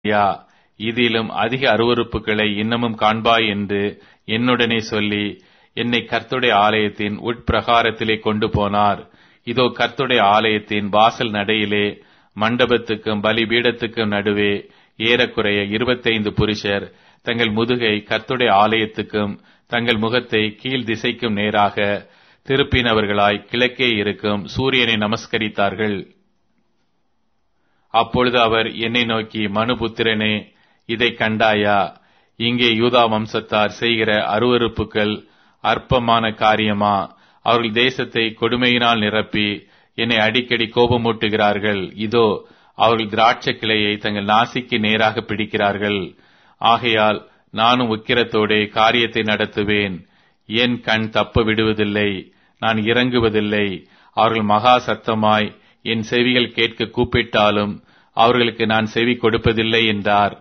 யா இதிலும் அதிக அருவருப்புகளை இன்னமும் காண்பாய் என்று என்னுடனே சொல்லி என்னை கர்த்தருடைய ஆலயத்தின் உட்பிரகாரத்திலே கொண்டு போனார். இதோ கர்த்தருடைய ஆலயத்தின் வாசல் நடையிலே மண்டபத்துக்கும் பலிபீடத்துக்கும் நடுவே ஏறக்குறைய 25 புருஷர் தங்கள் முதுகை கர்த்தருடைய ஆலயத்துக்கும் தங்கள் முகத்தை கீழ் திசைக்கும் நேராக திருப்பினவர்களாய் கிழக்கே இருக்கும் சூரியனை நமஸ்கரித்தார்கள். அப்பொழுது அவர் என்னை நோக்கி, மனுபுத்திரனே, இதை கண்டாயா? இங்கே யூதா வம்சத்தார் செய்கிற அருவருப்புகள் அற்பமான காரியமா? அவர்கள் தேசத்தை கொடுமையினால் நிரப்பி என்னை அடிக்கடி கோபமூட்டுகிறார்கள். இதோ அவர்கள் திராட்சை கிளையை தங்கள் நாசிக்கு நேராக பிடிக்கிறார்கள். ஆகையால் நானும் உக்கிரத்தோடே காரியத்தை நடத்துவேன். என் கண் தப்ப விடுவதில்லை, நான் இறங்குவதில்லை. அவர்கள் மகா சத்தமாய் என் செவிகள் கேட்க கூப்பிட்டாலும் அவர்களுக்கு நான் செவி கொடுப்பதில்லை என்றார்.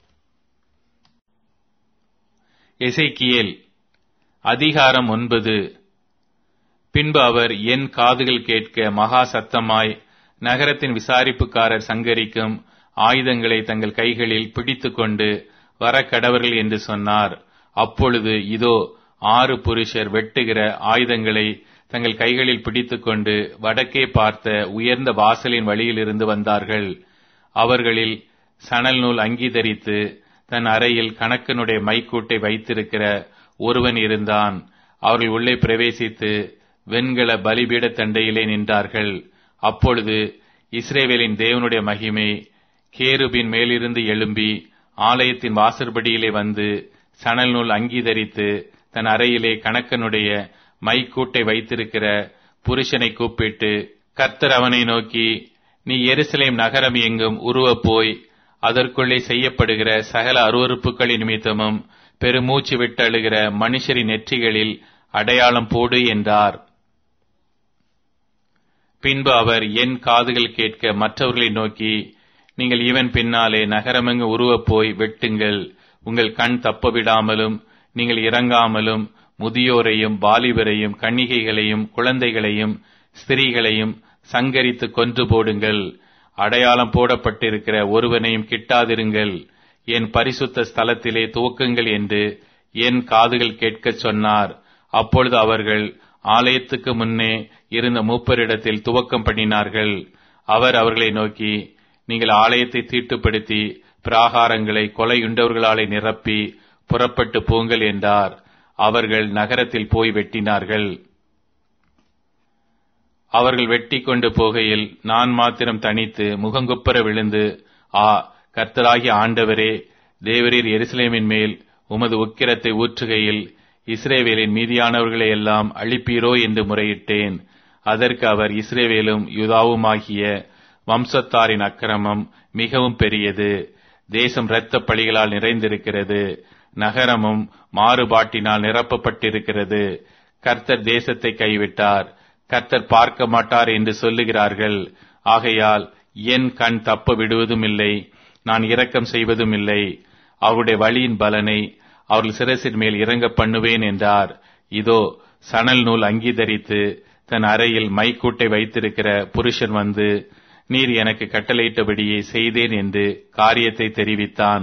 எசேக்கியேல் அதிகாரம் 9. பின்பு அவர் என் காதுகள் கேட்க மகா சத்தமாய் நகரத்தின் விசாரிப்புக்காரர் சங்கரிக்கும் ஆயுதங்களை தங்கள் கைகளில் பிடித்துக் கொண்டு வரக்கடவர்கள் என்று சொன்னார். அப்பொழுது இதோ 6 புருஷர் வெட்டுகிற ஆயுதங்களை தங்கள் கைகளில் பிடித்துக் கொண்டு வடக்கே பார்த்த உயர்ந்த வாசலின் வழியிலிருந்து வந்தார்கள். அவர்களில் சணல் நூல் அங்கி தரித்து தன் அறையில் கணக்கனுடைய மைக்கூட்டை வைத்திருக்கிற ஒருவன் இருந்தான். அவர்கள் உள்ளே பிரவேசித்து வெண்கல பலிபீட தண்டையிலே நின்றார்கள். அப்பொழுது இஸ்ரவேலின் தேவனுடைய மகிமை கேருபின் மேலிருந்து எழும்பி ஆலயத்தின் வாசற்படியிலே வந்து சணல் நூல் அங்கி தரித்து தன் அறையிலே கணக்கனுடைய மைக்கூட்டை வைத்திருக்கிற புருஷனை கூப்பிட்டு, கர்த்தர் அவனை நோக்கி, நீ எருசலேம் நகரம் எங்கும் உருவப் போய் அதற்குள்ளே செய்யப்படுகிற சகல அருவருப்புகளின் நிமித்தமும் பெருமூச்சு விட்டழுகிற மனுஷரின் நெற்றிகளில் அடையாளம் போடு என்றார். பின்பு அவர் என் காதுகள் கேட்க மற்றவர்களை நோக்கி, நீங்கள் இவன் பின்னாலே நகரமெங்கு உருவப் போய் வெட்டுங்கள். உங்கள் கண் தப்பவிடாமலும் நீங்கள் இறங்காமலும் முதியோரையும் வாலிபரையும் கன்னிகைகளையும் குழந்தைகளையும் ஸ்திரீகளையும் சங்கரித்து கொன்று போடுங்கள். அடையாளம் போடப்பட்டிருக்கிற ஒருவனையும் கிட்டாதிருங்கள். என் பரிசுத்த ஸ்தலத்திலே துவக்குங்கள் என்று என் காதுகள் கேட்கச் சொன்னார். அப்பொழுது அவர்கள் ஆலயத்துக்கு முன்னே இருந்த மூப்பரிடத்தில் துவக்கம் பண்ணினார்கள். அவர் அவர்களை நோக்கி, நீங்கள் ஆலயத்தை தீட்டுப்படுத்தி பிராகாரங்களை கொலையுண்டவர்களாலே நிரப்பி புறப்பட்டு போங்கள் என்றார். அவர்கள் நகரத்தில் போய் வெட்டினார்கள். அவர்கள் வெட்டி கொண்டு போகையில் நான் மாத்திரம் தனித்து முகங்குப்புற விழுந்து, கர்த்தராகிய ஆண்டவரே, தேவரீர் எருசலேமின் மேல் உமது உக்கிரத்தை ஊற்றுகையில் இஸ்ரவேலின் மீதியானவர்களை எல்லாம் அழிப்பீரோ என்று முறையிட்டேன். அதற்கு அவர், இஸ்ரவேலும் யூதாவுமாகிய வம்சத்தாரின் அக்கிரமம் மிகவும் பெரியது. தேசம் இரத்த பழிகளால் நிறைந்திருக்கிறது. நகரமும் மாறுபாட்டினால் நிரப்பப்பட்டிருக்கிறது. கர்த்தர் தேசத்தை கைவிட்டார், கர்த்தர் பார்க்க மாட்டார் என்று சொல்லுகிறார்கள். ஆகையால் என் கண் தப்ப விடுவதும் இல்லை, நான் இரக்கம் செய்வதும் இல்லை. அவருடைய வழியின் பலனை அவர்கள் சிரசின் மேல் இறங்க பண்ணுவேன் என்றார். இதோ சணல் நூல் அங்கீதரித்து தன் அறையில் மைக்கூட்டை வைத்திருக்கிற புருஷன் வந்து, நீர் எனக்கு கட்டளையிட்டபடியே செய்தேன் என்று காரியத்தை தெரிவித்தான்.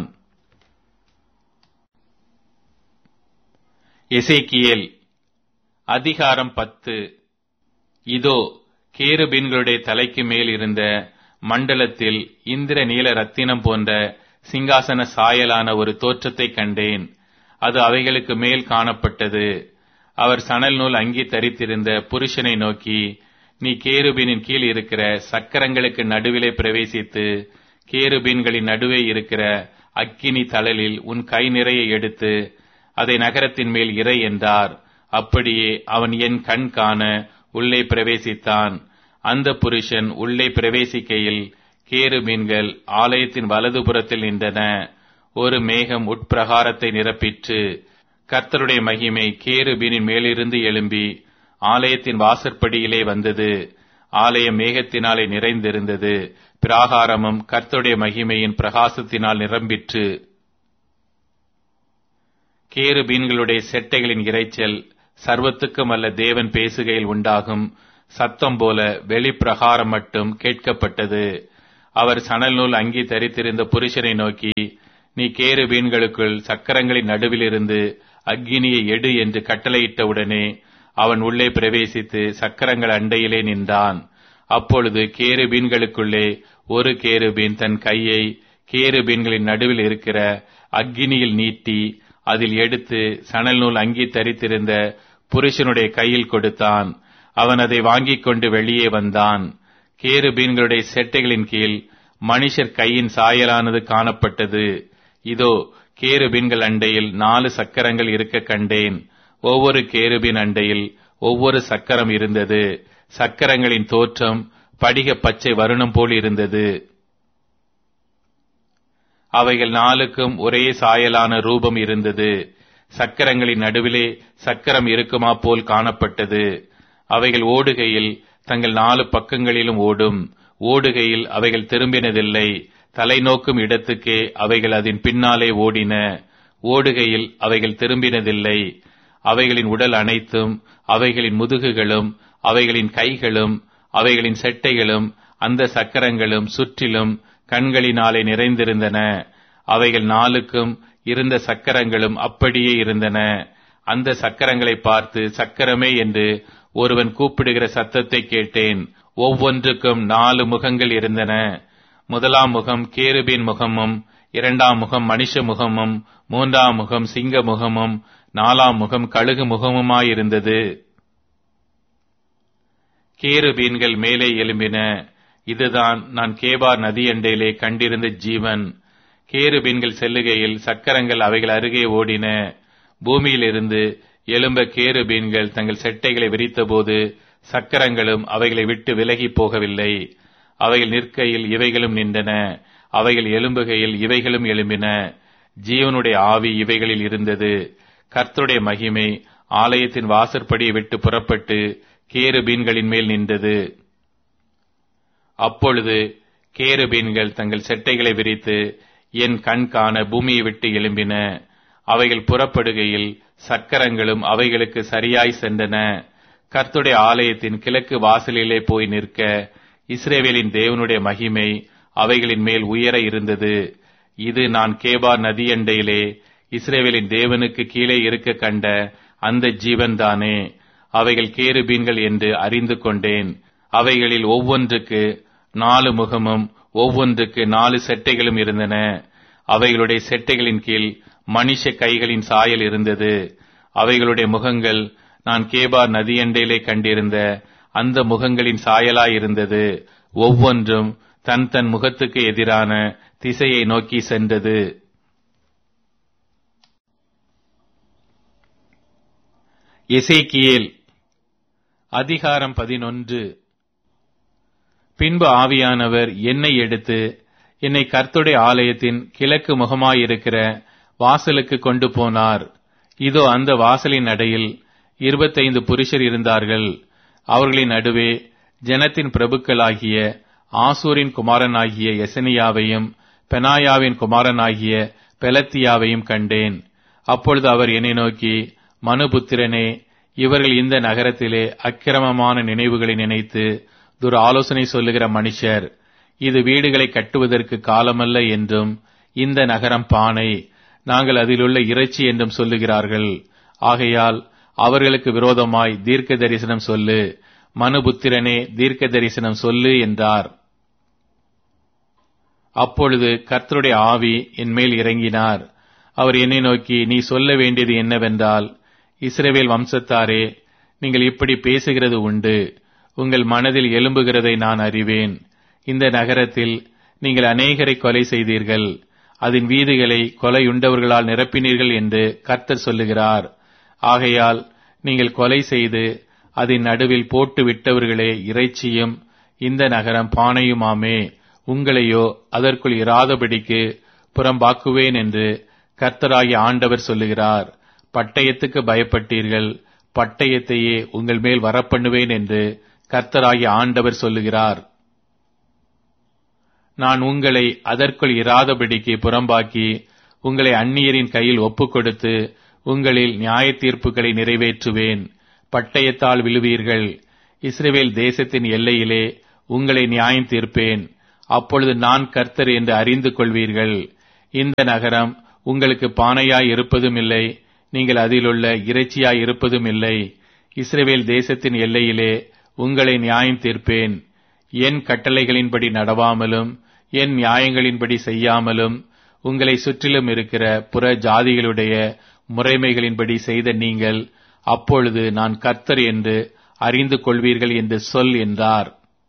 எசேக்கியேல் அதிகாரம் 10. இதோ கேருபீன்களுடைய தலைக்கு மேல் இருந்த மண்டலத்தில் இந்திர நீல ரத்தினம் போன்ற சிங்காசன சாயலான ஒரு தோற்றத்தை கண்டேன். அது அவைகளுக்கு மேல் காணப்பட்டது. அவர் சணல் நூல் அங்கி தரித்திருந்த புருஷனை நோக்கி, நீ கேருபீனின் கீழ் இருக்கிற சக்கரங்களுக்கு நடுவிலே பிரவேசித்து கேருபீன்களின் நடுவே இருக்கிற அக்கினி தழலில் உன் கை நிறைய எடுத்து அதை நகரத்தின் மேல் இறை என்றார். அப்படியே அவன் என் கண் காண உள்ளே பிரவேசித்தான். அந்த புருஷன் உள்ளே பிரவேசிக்கையில் கேருபீன்கள் ஆலயத்தின் வலதுபுறத்தில் நின்றன. ஒரு மேகம் உட்பிரகாரத்தை நிரப்பிற்று. கர்த்தருடைய மகிமை கேருபீனின் மேலிருந்து எழும்பி ஆலயத்தின் வாசற்படியிலே வந்தது. ஆலயம் மேகத்தினாலே நிறைந்திருந்தது. பிராகாரமும் கர்த்தருடைய மகிமையின் பிரகாசத்தினால் நிரம்பிற்று. கேருபீன்களுடைய செட்டைகளின் இரைச்சல் சர்வத்துக்கும் அல்ல தேவன் பேசுகையில் உண்டாகும் சத்தம் போல வெளிப்பிரகாரம் மட்டும் கேட்கப்பட்டது. அவர் சணல் நூல் அங்கி தரித்திருந்த புருஷனை நோக்கி, நீ கேருபீன்களுக்குள் சக்கரங்களின் நடுவிலிருந்து அக்கினியை எடு என்று கட்டளையிட்டவுடனே அவன் உள்ளே பிரவேசித்து சக்கரங்கள் அண்டையிலே நின்றான். அப்பொழுது கேருபீன்களுக்குள்ளே ஒரு கேருபீன் தன் கையை கேருபீன்களின் நடுவில் இருக்கிற அக்கினியில் நீட்டி அதில் எடுத்து சணல் நூல் அங்கி தரித்திருந்த புருஷனுடைய கையில் கொடுத்தான். அவன் அதை வாங்கிக் கொண்டு வெளியே வந்தான். கேருபீன்களுடைய செட்டைகளின் கீழ் மனுஷர் கையின் சாயலானது காணப்பட்டது. இதோ, கேருபீன்கள் அண்டையில் 4 சக்கரங்கள் இருக்க கண்டேன். ஒவ்வொரு கேருபீன் அண்டையில் ஒவ்வொரு சக்கரம் இருந்தது. சக்கரங்களின் தோற்றம் படிக பச்சை வருணம் போல் இருந்தது. அவைகள் 4க்கும் ஒரே சாயலான ரூபம் இருந்தது. சக்கரங்களின் நடுவிலே சக்கரம் இருக்குமா போல் காணப்பட்டது. அவைகள் ஓடுகையில் தங்கள் 4 பக்கங்களிலும் ஓடும். ஓடுகையில் அவைகள் திரும்பினதில்லை. தலை நோக்கும் இடத்துக்கே அவைகள் அதன் பின்னாலே ஓடின. ஓடுகையில் அவைகள் திரும்பினதில்லை. அவைகளின் உடல் அனைத்தும், அவைகளின் முதுகுகளும், அவைகளின் கைகளும், அவைகளின் செட்டைகளும், அந்த சக்கரங்களும் சுற்றிலும் கண்களினாலே நிறைந்திருந்தன. அவைகள் 4க்கும் இருந்த சக்கரங்களும் அப்படியே இருந்தன. அந்த சக்கரங்களை பார்த்து சக்கரமே என்று ஒருவன் கூப்பிடுகிற சத்தத்தை கேட்டேன். ஒவ்வொன்றுக்கும் 4 முகங்கள் இருந்தன. முதலாம் முகம் கேருபீன் முகமும், 2ஆம் முகம் மனுஷ முகமும், 3ஆம் முகம் சிங்க முகமும், 4ஆம் முகம் கழுகு முகமுமாயிருந்தது. கேருபீன்கள் மேலே எழும்பின. இதுதான் நான் கேபார் நதியண்டையிலே கண்டிருந்த ஜீவன். கேருபீன்கள் செல்லுகையில் சக்கரங்கள் அவைகள் அருகே ஓடின. பூமியிலிருந்து எழும்ப கேருபீன்கள் தங்கள் செட்டைகளை விரித்தபோது சக்கரங்களும் அவைகளை விட்டு விலகி போகவில்லை. அவைகள் நிற்கையில் இவைகளும் நின்றன. அவைகள் எழும்புகையில் இவைகளும் எழும்பின. ஜீவனுடைய ஆவி இவைகளில் இருந்தது. கர்த்தருடைய மகிமை ஆலயத்தின் வாசற்படியை விட்டு புறப்பட்டு கேருபீன்களின் மேல் நின்றது. அப்பொழுது கேருபீன்கள் தங்கள் செட்டைகளை விரித்து என் கண் காண பூமியை விட்டு எழும்பின. அவைகள் புறப்படுகையில் சக்கரங்களும் அவைகளுக்கு சரியாய் சென்றன. கர்த்தருடைய ஆலயத்தின் கிழக்கு வாசலிலே போய் நிற்க இஸ்ரவேலின் தேவனுடைய மகிமை அவைகளின் மேல் உயர இருந்தது. இது நான் கேபார் நதியண்டையிலே இஸ்ரவேலின் தேவனுக்கு கீழே இருக்க கண்ட அந்த ஜீவன்தானே. அவைகள் கேருபீன்கள் என்று அறிந்து கொண்டேன். அவைகளில் ஒவ்வொன்றுக்கு 4 முகமும் ஒவ்வொன்றுக்கு 4 செட்டைகளும் இருந்தன. அவைகளுடைய செட்டைகளின் கீழ் மனுஷ கைகளின் சாயல் இருந்தது. அவைகளுடைய முகங்கள் நான் கேபார் நதியண்டையிலே கண்டிருந்த அந்த முகங்களின் சாயலாயிருந்தது. ஒவ்வொன்றும் தன் தன் முகத்துக்கு எதிரான திசையை நோக்கி சென்றது. எசேக்கியேல் அதிகாரம் 11. பின்பு ஆவியானவர் என்னை எடுத்து என்னை கர்த்தருடைய ஆலயத்தின் கிழக்கு முகமாயிருக்கிற வாசலுக்கு கொண்டு போனார். இதோ, அந்த வாசலின் நடையில் 25 புருஷர் இருந்தார்கள். அவர்களின் நடுவே ஜனத்தின் பிரபுக்களாகிய ஆசூரின் குமாரனாகிய எசனியாவையும் பெனாயாவின் குமாரனாகிய பெலத்தியாவையும் கண்டேன். அப்பொழுது அவர் என்னை நோக்கி, மனுபுத்திரனே, இவர்கள் இந்த நகரத்திலே அக்கிரமமான நினைவுகளை நினைத்து ஆலோசனை சொல்லுகிற மனுஷர். இது வீடுகளை கட்டுவதற்கு காலமல்ல என்றும், இந்த நகரம் பானை, நாங்கள் அதிலுள்ள இறைச்சி என்றும் சொல்லுகிறார்கள். ஆகையால் அவர்களுக்கு விரோதமாய் தீர்க்க தரிசனம் சொல்லு, மனுபுத்திரனே, தீர்க்க தரிசனம் சொல்லு என்றார். அப்பொழுது கர்த்தருடைய ஆவி என் மேல் இறங்கினார். அவர் என்னை நோக்கி, நீ சொல்ல வேண்டியது என்னவென்றால், இஸ்ரவேல் வம்சத்தாரே, நீங்கள் இப்படி பேசுகிறது உண்டு. உங்கள் மனதில் எழும்புகிறதை நான் அறிவேன். இந்த நகரத்தில் நீங்கள் அநேகரை கொலை செய்தீர்கள். அதன் வீதிகளை கொலையுண்டவர்களால் நிரப்பினீர்கள் என்று கர்த்தர் சொல்லுகிறார். ஆகையால் நீங்கள் கொலை செய்து அதன் நடுவில் போட்டு விட்டவர்களே இறைச்சியும் இந்த நகரம் பானையுமாமே. உங்களையோ அதற்குள் இராதபடிக்கு புறம்பாக்குவேன் என்று கர்த்தராகிய ஆண்டவர் சொல்லுகிறார். பட்டயத்துக்கு பயப்பட்டீர்கள், பட்டயத்தையே உங்கள் மேல் வரப்பண்ணுவேன் என்று கர்த்தராகிய ஆண்டவர் சொல்லுகிறார். நான் உங்களை அதற்குள் இராதபடிக்கு புறம்பாக்கி உங்களை அந்நியரின் கையில் ஒப்புக் கொடுத்து உங்களில் நியாய தீர்ப்புகளை நிறைவேற்றுவேன். பட்டயத்தால் விழுவீர்கள். இஸ்ரவேல் தேசத்தின் எல்லையிலே உங்களை நியாயம் தீர்ப்பேன். அப்பொழுது நான் கர்த்தர் என்று அறிந்து கொள்வீர்கள். இந்த நகரம் உங்களுக்கு பானையாய் இருப்பதும் இல்லை, நீங்கள் அதிலுள்ள இறைச்சியாய் இருப்பதும் இல்லை. இஸ்ரவேல் தேசத்தின் எல்லையிலே உங்களை நியாயம் தீர்ப்பேன். என் கட்டளைகளின்படி நடவாமலும் என் நியாயங்களின்படி செய்யாமலும் உங்களை சுற்றிலும் இருக்கிற புற ஜாதிகளுடைய முறைமைகளின்படி செய்த நீங்கள் அப்பொழுது நான் கர்த்தர் என்று அறிந்து கொள்வீர்கள் என்று சொல் என்றார்.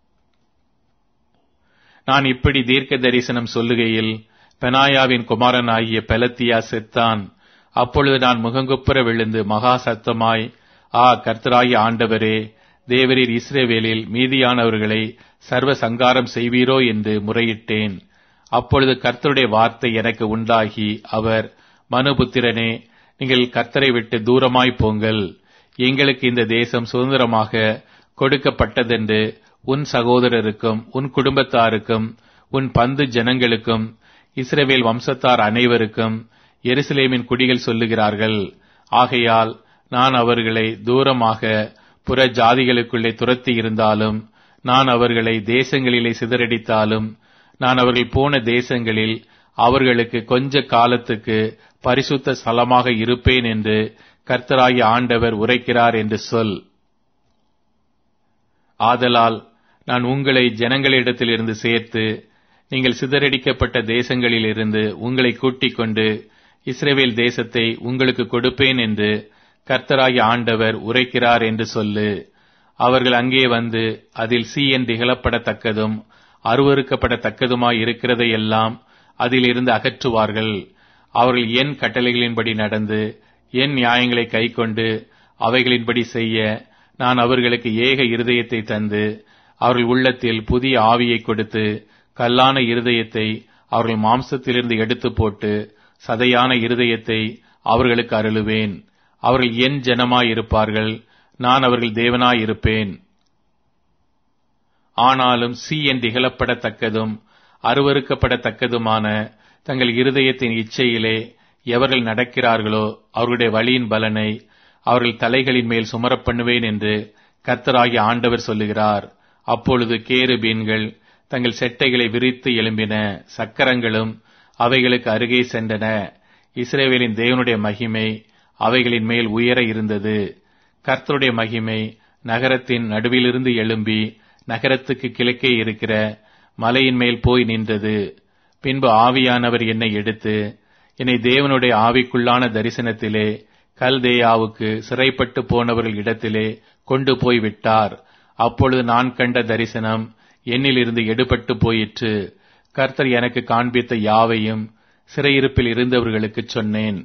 நான் இப்படி தீர்க்க தரிசனம் சொல்லுகையில் பெனாயாவின் குமாரனாகிய பெலத்தியா செத்தான். அப்பொழுது நான் முகங்குப்புற விழுந்து மகா சத்தமாய், கர்த்தராகிய ஆண்டவரே, தேவரீர் இஸ்ரவேலில் மீதியானவர்களை சர்வ சங்காரம் செய்வீரோ என்று முறையிட்டேன். அப்பொழுது கர்த்தருடைய வார்த்தை எனக்கு உண்டாகி, அவர், மனுபுத்திரனே, நீங்கள் கர்த்தரை விட்டு தூரமாய் போங்கள். எங்களுக்கு இந்த தேசம் சுதந்திரமாக கொடுக்கப்பட்டதென்று உன் சகோதரருக்கும் உன் குடும்பத்தாருக்கும் உன் பந்து ஜனங்களுக்கும் இஸ்ரவேல் வம்சத்தார் அனைவருக்கும் எருசலேமின் குடிகள் சொல்லுகிறார்கள். ஆகையால் நான் அவர்களை தூரமாக புற ஜாதிகளுக்குள்ளே துரத்தி இருந்தாலும், நான் அவர்களை தேசங்களிலே சிதறடித்தாலும், நான் அவர்கள் போன தேசங்களில் அவர்களுக்கு கொஞ்ச காலத்துக்கு பரிசுத்த ஸ்தலமாக இருப்பேன் என்று கர்த்தராகிய ஆண்டவர் உரைக்கிறார் என்று சொல். ஆதலால் நான் உங்களை ஜனங்களிடத்திலிருந்து சேர்த்து நீங்கள் சிதறடிக்கப்பட்ட தேசங்களிலிருந்து உங்களை கூட்டிக் கொண்டு இஸ்ரவேல் தேசத்தை உங்களுக்கு கொடுப்பேன் என்று கர்த்தராகிய ஆண்டவர் உரைக்கிறார் என்று சொல்லு. அவர்கள் அங்கே வந்து அதில் சீயன் திகழப்படத்தக்கதும் அருவருக்கப்படத்தக்கதுமாய் இருக்கிறதையெல்லாம் அதிலிருந்து அகற்றுவார்கள். அவர்கள் என் கட்டளைகளின்படி நடந்து என் நியாயங்களை கைக்கொண்டு அவைகளின்படி செய்ய நான் அவர்களுக்கு ஏக இருதயத்தை தந்து அவர்கள் உள்ளத்தில் புதிய ஆவியை கொடுத்து கல்லான இருதயத்தை அவர்கள் மாம்சத்திலிருந்து எடுத்து போட்டு சதையான இருதயத்தை அவர்களுக்கு அருளுவேன். அவர்கள் என் ஜனமாயிருப்பார்கள், நான் அவர்கள் தேவனாயிருப்பேன். ஆனாலும் சீயன் திகழப்படத்தக்கதும் அருவருக்கப்படத்தக்கதுமான தங்கள் இருதயத்தின் இச்சையிலே எவர்கள் நடக்கிறார்களோ அவர்களுடைய வழியின் பலனை அவர்கள் தலைகளின் மேல் சுமரப் பண்ணுவேன் என்று கர்த்தராகிய ஆண்டவர் சொல்லுகிறார். அப்பொழுது கேருபீன்கள் தங்கள் செட்டைகளை விரித்து எழும்பின, சக்கரங்களும் அவைகளுக்கு அருகே சென்றன. இஸ்ரவேலின் தேவனுடைய மகிமை அவைகளின் மேல் உயர இருந்தது. கர்த்தருடைய மகிமை நகரத்தின் நடுவிலிருந்து எழும்பி நகரத்துக்கு கிழக்கே இருக்கிற மலையின் மேல் போய் நின்றது. பின்பு ஆவியானவர் என்னை எடுத்து என்னை தேவனுடைய ஆவிக்குள்ளான தரிசனத்திலே கல்தேயாவுக்கு சிறைப்பட்டு போனவர்கள் இடத்திலே கொண்டு போய் விட்டார். அப்பொழுது நான் கண்ட தரிசனம் என்னிலிருந்து எடுபட்டு போயிற்று. கர்த்தர் எனக்கு காண்பித்த யாவையும் சிறையிருப்பில் இருந்தவர்களுக்கு சொன்னேன்.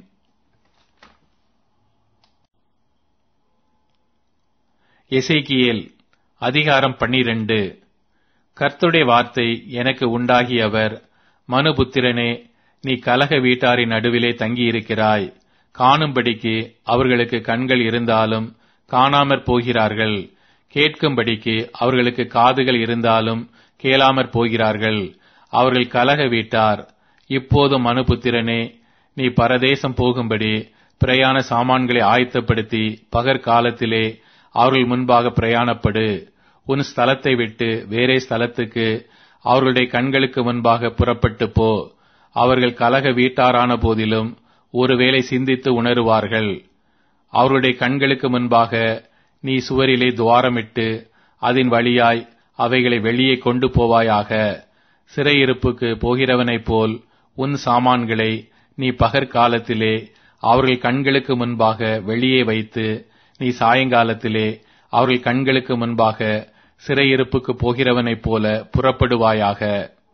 எசேக்கியேல் அதிகாரம் 12. கர்த்தருடைய வார்த்தை எனக்கு உண்டாகி அவர், மனுபுத்திரனே, நீ கலக வீட்டாரின் நடுவிலே தங்கியிருக்கிறாய். காணும்படிக்கு அவர்களுக்கு கண்கள் இருந்தாலும் காணாமற் போகிறார்கள், கேட்கும்படிக்கு அவர்களுக்கு காதுகள் இருந்தாலும் கேளாமற் போகிறார்கள். அவர்கள் கலக வீட்டார். இப்போது மனுபுத்திரனே, நீ பரதேசம் போகும்படி பிரயாண சாமான்களை ஆயத்தப்படுத்தி பகற்காலத்திலே அவர்கள் முன்பாக பிரயாணப்படு. உன் ஸ்தலத்தை விட்டு வேறே ஸ்தலத்துக்கு அவர்களுடைய கண்களுக்கு முன்பாக புறப்பட்டு போ. அவர்கள் கலக வீட்டாரான போதிலும் ஒருவேளை சிந்தித்து உணருவார்கள். அவருடைய கண்களுக்கு முன்பாக நீ சுவரிலே துவாரமிட்டு அதன் வழியாய் அவைகளை வெளியே கொண்டு போவாயாக. சிறையிருப்புக்கு போகிறவனைப் போல் உன் சாமான்களை நீ பகற்காலத்திலே அவர்கள் கண்களுக்கு முன்பாக வெளியே வைத்து நீ சாயங்காலத்திலே அவர்கள் கண்களுக்கு முன்பாக சிறையிருப்புக்கு போகிறவனைப் போல புறப்படுவாயாக.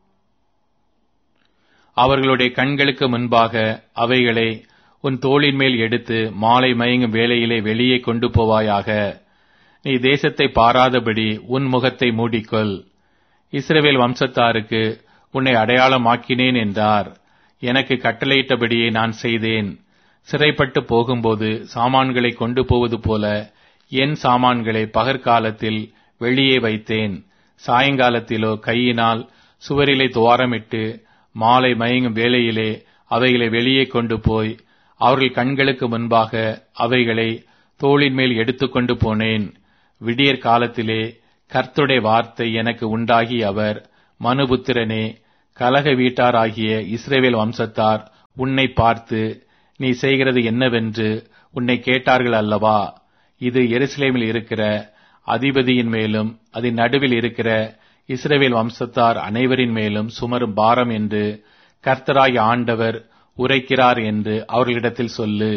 அவர்களுடைய கண்களுக்கு முன்பாக அவைகளை உன் தோளின் மேல் எடுத்து மாலை மயங்கும் வேளையிலே வெளியே கொண்டு போவாயாக. நீ தேசத்தை பாராதபடி உன் முகத்தை மூடிக்கொள். இஸ்ரவேல் வம்சத்தாருக்கு உன்னை அடையாளமாக்கினேன் என்றார். எனக்கு கட்டளையிட்டபடியே நான் செய்தேன். சிறைப்பட்டு போகும்போது சாமான்களை கொண்டு போவது போல என் சாமான்களை பகற்காலத்தில் வெளியே வைத்தேன். சாயங்காலத்திலோ கையினால் சுவரிலே துவாரமிட்டு மாலை மயங்கும் வேளையிலே அவைகளை வெளியே கொண்டு போய் அவர்கள் கண்களுக்கு முன்பாக அவைகளை தோளின் மேல் எடுத்துக்கொண்டு போனேன். விடியற் காலத்திலே கர்த்தருடைய வார்த்தை எனக்கு உண்டாகி அவர், மனுபுத்திரனே, கலக வீட்டாராகிய இஸ்ரவேல் வம்சத்தார் உன்னை பார்த்து, நீ செய்கிறது என்னவென்று உன்னை கேட்டார்கள் அல்லவா? இது எருசலேமில் இருக்கிற அதிபதியின் மேலும் அதன் நடுவில் இருக்கிற இஸ்ரவேல் வம்சத்தார் அனைவரின் மேலும் சுமரும் பாரம் என்று கர்த்தராகிய ஆண்டவர் உரைக்கிறார் என்று அவர்களிடத்தில் சொல்லு.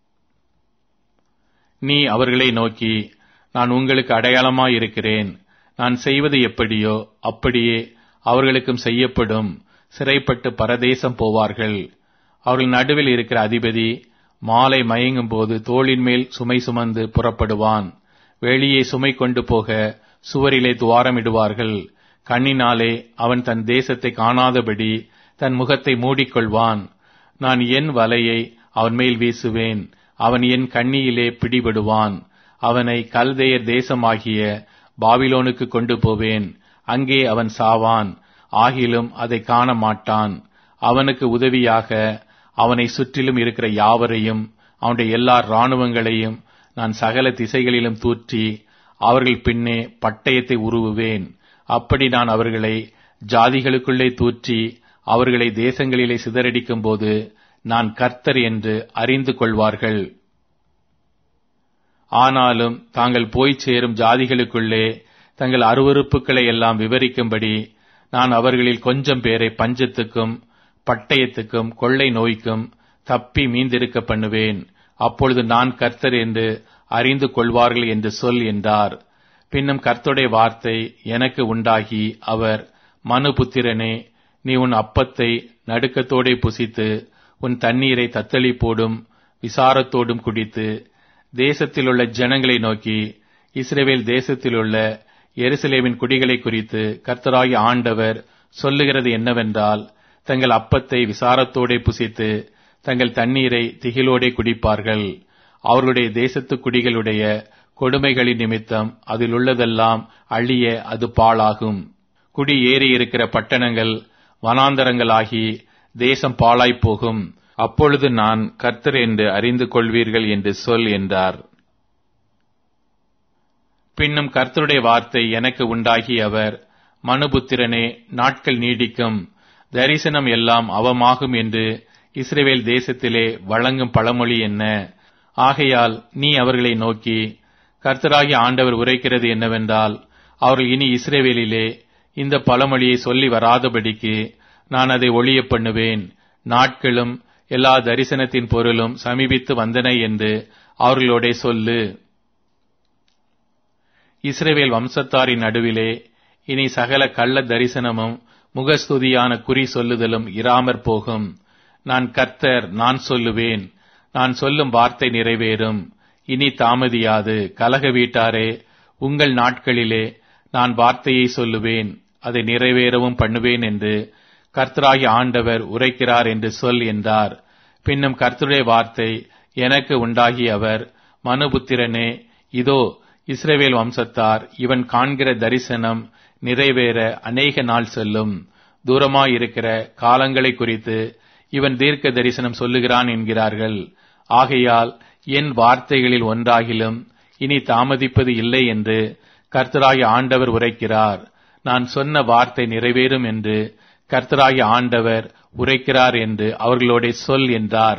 நீ அவர்களை நோக்கி, நான் உங்களுக்கு அடையாளமாயிருக்கிறேன். நான் செய்வது எப்படியோ அப்படியே அவர்களுக்கும் செய்யப்படும். சிறைப்பட்டு பரதேசம் போவார்கள். அவர்கள் நடுவில் இருக்கிற அதிபதி மாலை மயங்கும் போது தோளின் மேல் சுமை சுமந்து புறப்படுவான். வெளியே சுமை கொண்டு போக சுவரிலே துவாரமிடுவார்கள். கண்ணினாலே அவன் தன் தேசத்தை காணாதபடி தன் முகத்தை மூடிக்கொள்வான். நான் என் வலையை அவன் மேல் வீசுவேன். அவன் என் கண்ணியிலே பிடிபடுவான். அவனை கல்தேயர் தேசமாகிய பாபிலோனுக்கு கொண்டு போவேன். அங்கே அவன் சாவான். ஆகிலும் அதை காண மாட்டான். அவனுக்கு உதவியாக அவனை சுற்றிலும் இருக்கிற யாவரையும் அவனுடைய எல்லா இராணுவங்களையும் நான் சகல திசைகளிலும் தூற்றி அவர்கள் பின்னே பட்டயத்தை உருவுவேன். அப்படி நான் அவர்களை ஜாதிகளுக்குள்ளே தூற்றி அவர்களை தேசங்களிலே சிதறடிக்கும் போது நான் கர்த்தர் என்று அறிந்து கொள்வார்கள். ஆனாலும் தாங்கள் போய் சேரும் ஜாதிகளுக்குள்ளே தங்கள் அருவருப்புகளை எல்லாம் விவரிக்கும்படி நான் அவர்களில் கொஞ்சம் பேரை பஞ்சத்துக்கும் பட்டயத்துக்கும் கொள்ளை நோய்க்கும் தப்பி மீந்திருக்க பண்ணுவேன். அப்பொழுது நான் கர்த்தர் என்று அறிந்து கொள்வார்கள் என்று சொல் என்றார். பின்னும் கர்த்தருடைய வார்த்தை எனக்கு உண்டாகி அவர், மனுபுத்திரனே, நீ உன் அப்பத்தை நடுக்கத்தோடே புசித்து உன் தண்ணீரை தத்தளிப்போடும் விசாரத்தோடும் குடித்து தேசத்திலுள்ள ஜனங்களை நோக்கி, இஸ்ரவேல் தேசத்திலுள்ள எருசலேமின் குடிகளை குறித்து கர்த்தராகிய ஆண்டவர் சொல்லுகிறது என்னவென்றால், தங்கள் அப்பத்தை விசாரத்தோடே புசித்து தங்கள் தண்ணீரை திகிலோடே குடிப்பார்கள். அவர்களுடைய தேசத்து குடிகளுடைய கொடுமைகளின் நிமித்தம் அதில் உள்ளதெல்லாம் அழிய அது பாழாகும். குடி ஏறி இருக்கிற பட்டணங்கள் வனாந்தரங்களாகி தேசம் பாழாய்ப்போகும். அப்பொழுது நான் கர்த்தர் என்று அறிந்து கொள்வீர்கள் என்று சொல் என்றார். பின்னும் கர்த்தருடைய வார்த்தை எனக்கு உண்டாகி அவர், மனுபுத்திரனே, நாட்கள் நீடிக்கும், தரிசனம் எல்லாம் அவமாகும் என்று இஸ்ரவேல் தேசத்திலே வழங்கும் பழமொழி என்ன? ஆகையால் நீ அவர்களை நோக்கி, கர்த்தராகிய ஆண்டவர் உரைக்கிறது என்னவென்றால், அவர்கள் இனி இஸ்ரவேலிலே இந்த பழமொழியை சொல்லி வராதபடிக்கு நான் அதை ஒழிய பண்ணுவேன். நாட்களும் எல்லா தரிசனத்தின் பொருளும் சமீபித்து வந்தன என்று அவர்களோடே சொல்லு. இஸ்ரவேல் வம்சத்தாரின் நடுவிலே இனி சகல கள்ள தரிசனமும் முகஸ்துதியான குறி சொல்லுதலும் இராமற் போகும். நான் கர்த்தர், நான் சொல்லுவேன். நான் சொல்லும் வார்த்தை நிறைவேறும். இனி தாமதியாது. கலக வீட்டாரே, உங்கள் நாட்களிலே நான் வார்த்தையை சொல்லுவேன், அதை நிறைவேறவும் பண்ணுவேன் என்று கர்த்தராகிய ஆண்டவர் உரைக்கிறார் என்று சொல் என்றார். பின்னும் கர்த்தருடைய வார்த்தை எனக்கு உண்டாகி அவர், மனுபுத்திரனே, இதோ இஸ்ரவேல் வம்சத்தார் இவன் காண்கிற தரிசனம் நிறைவேற அநேக நாள் செல்லும். தூரமாயிருக்கிற காலங்களை குறித்து இவன் தீர்க்க தரிசனம் சொல்லுகிறான் என்கிறார்கள். ஆகையால் என் வார்த்தைகளில் ஒன்றாகிலும் இனி தாமதிப்பது இல்லை என்று கர்த்தராகிய ஆண்டவர் உரைக்கிறார். நான் சொன்ன வார்த்தை நிறைவேறும் என்று கர்த்தராகிய ஆண்டவர் உரைக்கிறார் என்று அவர்களோட சொல் என்றார்.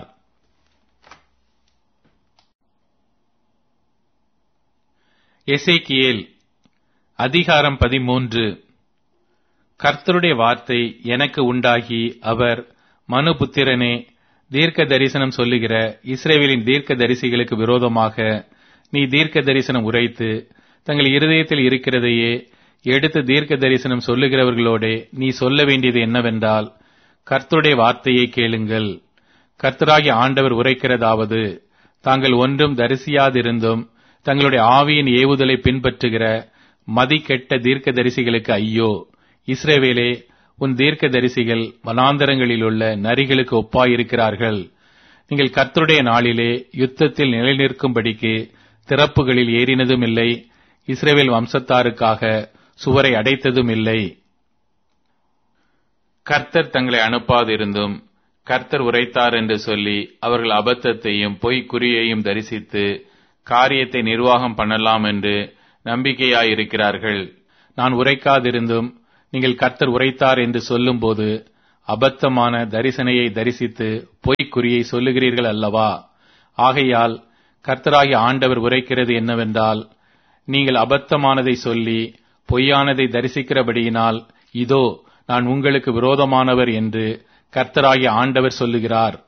எசேக்கியேல் அதிகாரம் 13. கர்த்தருடைய வார்த்தை எனக்கு உண்டாகி அவர், மனுபுத்திரனே, தீர்க்க தரிசனம் சொல்லுகிற இஸ்ரவேலின் தீர்க்க தரிசிகளுக்கு விரோதமாக நீ தீர்க்க தரிசனம் உரைத்து தங்கள் இருதயத்தில் இருக்கிறதையே எடுத்து தீர்க்க தரிசனம் சொல்லுகிறவர்களோடே நீ சொல்ல வேண்டியது என்னவென்றால், கர்த்தருடைய வார்த்தையை கேளுங்கள். கர்த்தராகிய ஆண்டவர் உரைக்கிறதாவது, தாங்கள் ஒன்றும் தரிசியாதிருந்தும் தங்களுடைய ஆவியின் ஏவுதலை பின்பற்றுகிற மதிக்கெட்ட தீர்க்க தரிசிகளுக்கு ஐயோ! இஸ்ரவேலே, உன் தீர்க்க தரிசிகள் வனாந்தரங்களிலுள்ள நரிகளுக்கு ஒப்பாயிருக்கிறார்கள். நீங்கள் கர்த்தருடைய நாளிலே யுத்தத்தில் நிலைநிற்கும்படிக்கு திறப்புகளில் ஏறினதும் இல்லை, இஸ்ரவேல் வம்சத்தாருக்காக சுவரை அடைத்ததும் இல்லை. கர்த்தர் தங்களை அனுப்பாதிருந்தும் கர்த்தர் உரைத்தார் என்று சொல்லி அவர்கள் அபத்தத்தையும் பொய்க்குறியையும் தரிசித்து காரியத்தை நிர்வாகம் பண்ணலாம் என்று நம்பிக்கையாயிருக்கிறார்கள். நான் உரைக்காதிருந்தும் நீங்கள் கர்த்தர் உரைத்தார் என்று சொல்லும்போது அபத்தமான தரிசனையை தரிசித்து பொய்க்குறியை சொல்லுகிறீர்கள் அல்லவா? ஆகையால் கர்த்தராகிய ஆண்டவர் உரைக்கிறது என்னவென்றால், நீங்கள் அபத்தமானதை சொல்லி பொய்யானதை தரிசிக்கிறபடியினால் இதோ நான் உங்களுக்கு விரோதமானவர் என்று கர்த்தராகிய ஆண்டவர் சொல்லுகிறார்.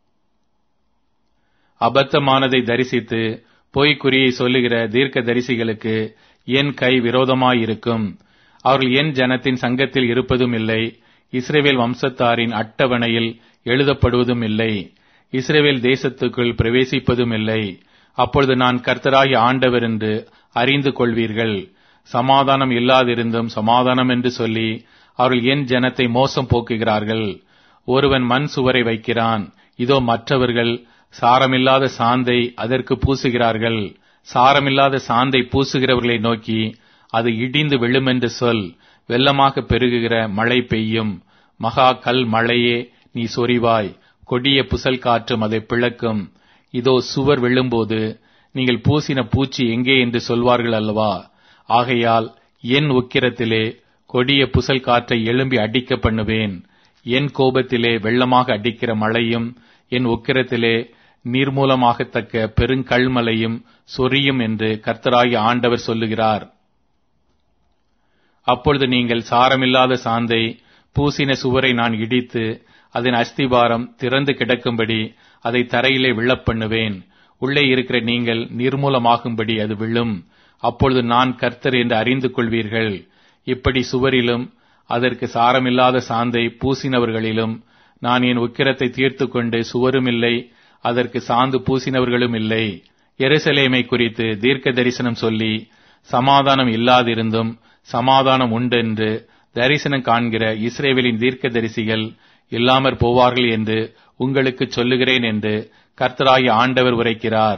அபத்தமானதை தரிசித்து பொய்க்குறியை சொல்லுகிற தீர்க்க தரிசிகளுக்கு என் கை விரோதமாயிருக்கும். அவர்கள் என் ஜனத்தின் சங்கத்தில் இருப்பதும் இல்லை, இஸ்ரவேல் வம்சத்தாரின் அட்டவணையில் எழுதப்படுவதும் இல்லை, இஸ்ரவேல் தேசத்துக்குள் பிரவேசிப்பதும் இல்லை. அப்பொழுது நான் கர்த்தராகிய ஆண்டவர் என்று அறிந்து கொள்வீர்கள். சமாதானம் இல்லாதிருந்தும் சமாதானம் என்று சொல்லி அவர்கள் என் ஜனத்தை மோசம் போக்குகிறார்கள். ஒருவன் மண் சுவரை வைக்கிறான், இதோ மற்றவர்கள் சாரமில்லாத சாந்தை அதற்கு பூசுகிறார்கள். சாரமில்லாத சாந்தை பூசுகிறவர்களை நோக்கி அது இடிந்து விழுமென்று சொல். வெள்ளமாக பெருகுகிற மழை பெய்யும். மகா கல் மழையே நீ சொரிவாய், கொடிய புசல் காற்றும் அதை பிளக்கும். இதோ சுவர் விழும்போது நீங்கள் பூசின பூச்சி எங்கே என்று சொல்வார்கள் அல்லவா? ஆகையால் என் உக்கிரத்திலே கொடிய புசல் காற்றை எழும்பி அடிக்க பண்ணுவேன். என் கோபத்திலே வெள்ளமாக அடிக்கிற மழையும் என் உக்கிரத்திலே நீர்மூலமாகத்தக்க பெருங்கல்மலையும் சொரியும் என்று கர்த்தராகிய ஆண்டவர் சொல்லுகிறார். அப்பொழுது நீங்கள் சாரமில்லாத சாந்தை பூசின சுவரை நான் இடித்து அதன் அஸ்திபாரம் திறந்து கிடக்கும்படி அதை தரையிலே விழப்பண்ணுவேன். உள்ளே இருக்கிற நீங்கள் நிர்மூலமாகும்படி அது விழும். அப்பொழுது நான் கர்த்தர் என்று அறிந்து கொள்வீர்கள். இப்படி சுவரிலும் அதற்கு சாரமில்லாத சாந்தை பூசினவர்களிலும் நான் என் உக்கிரத்தை தீர்த்து கொண்டு சுவரும் இல்லை, அதற்கு சாந்து பூசினவர்களும் இல்லை. எருசலேமை குறித்து தீர்க்க தரிசனம் சொல்லி சமாதானம் இல்லாதிருந்தும் சமாதானம் உண்டென்று தரிசனம் காண்கிற இஸ்ரவேலின் தீர்க்க தரிசிகள் இல்லாமற் போவார்கள் என்று உங்களுக்கு சொல்லுகிறேன் என்று கர்த்தராகிய ஆண்டவர் உரைக்கிறார்.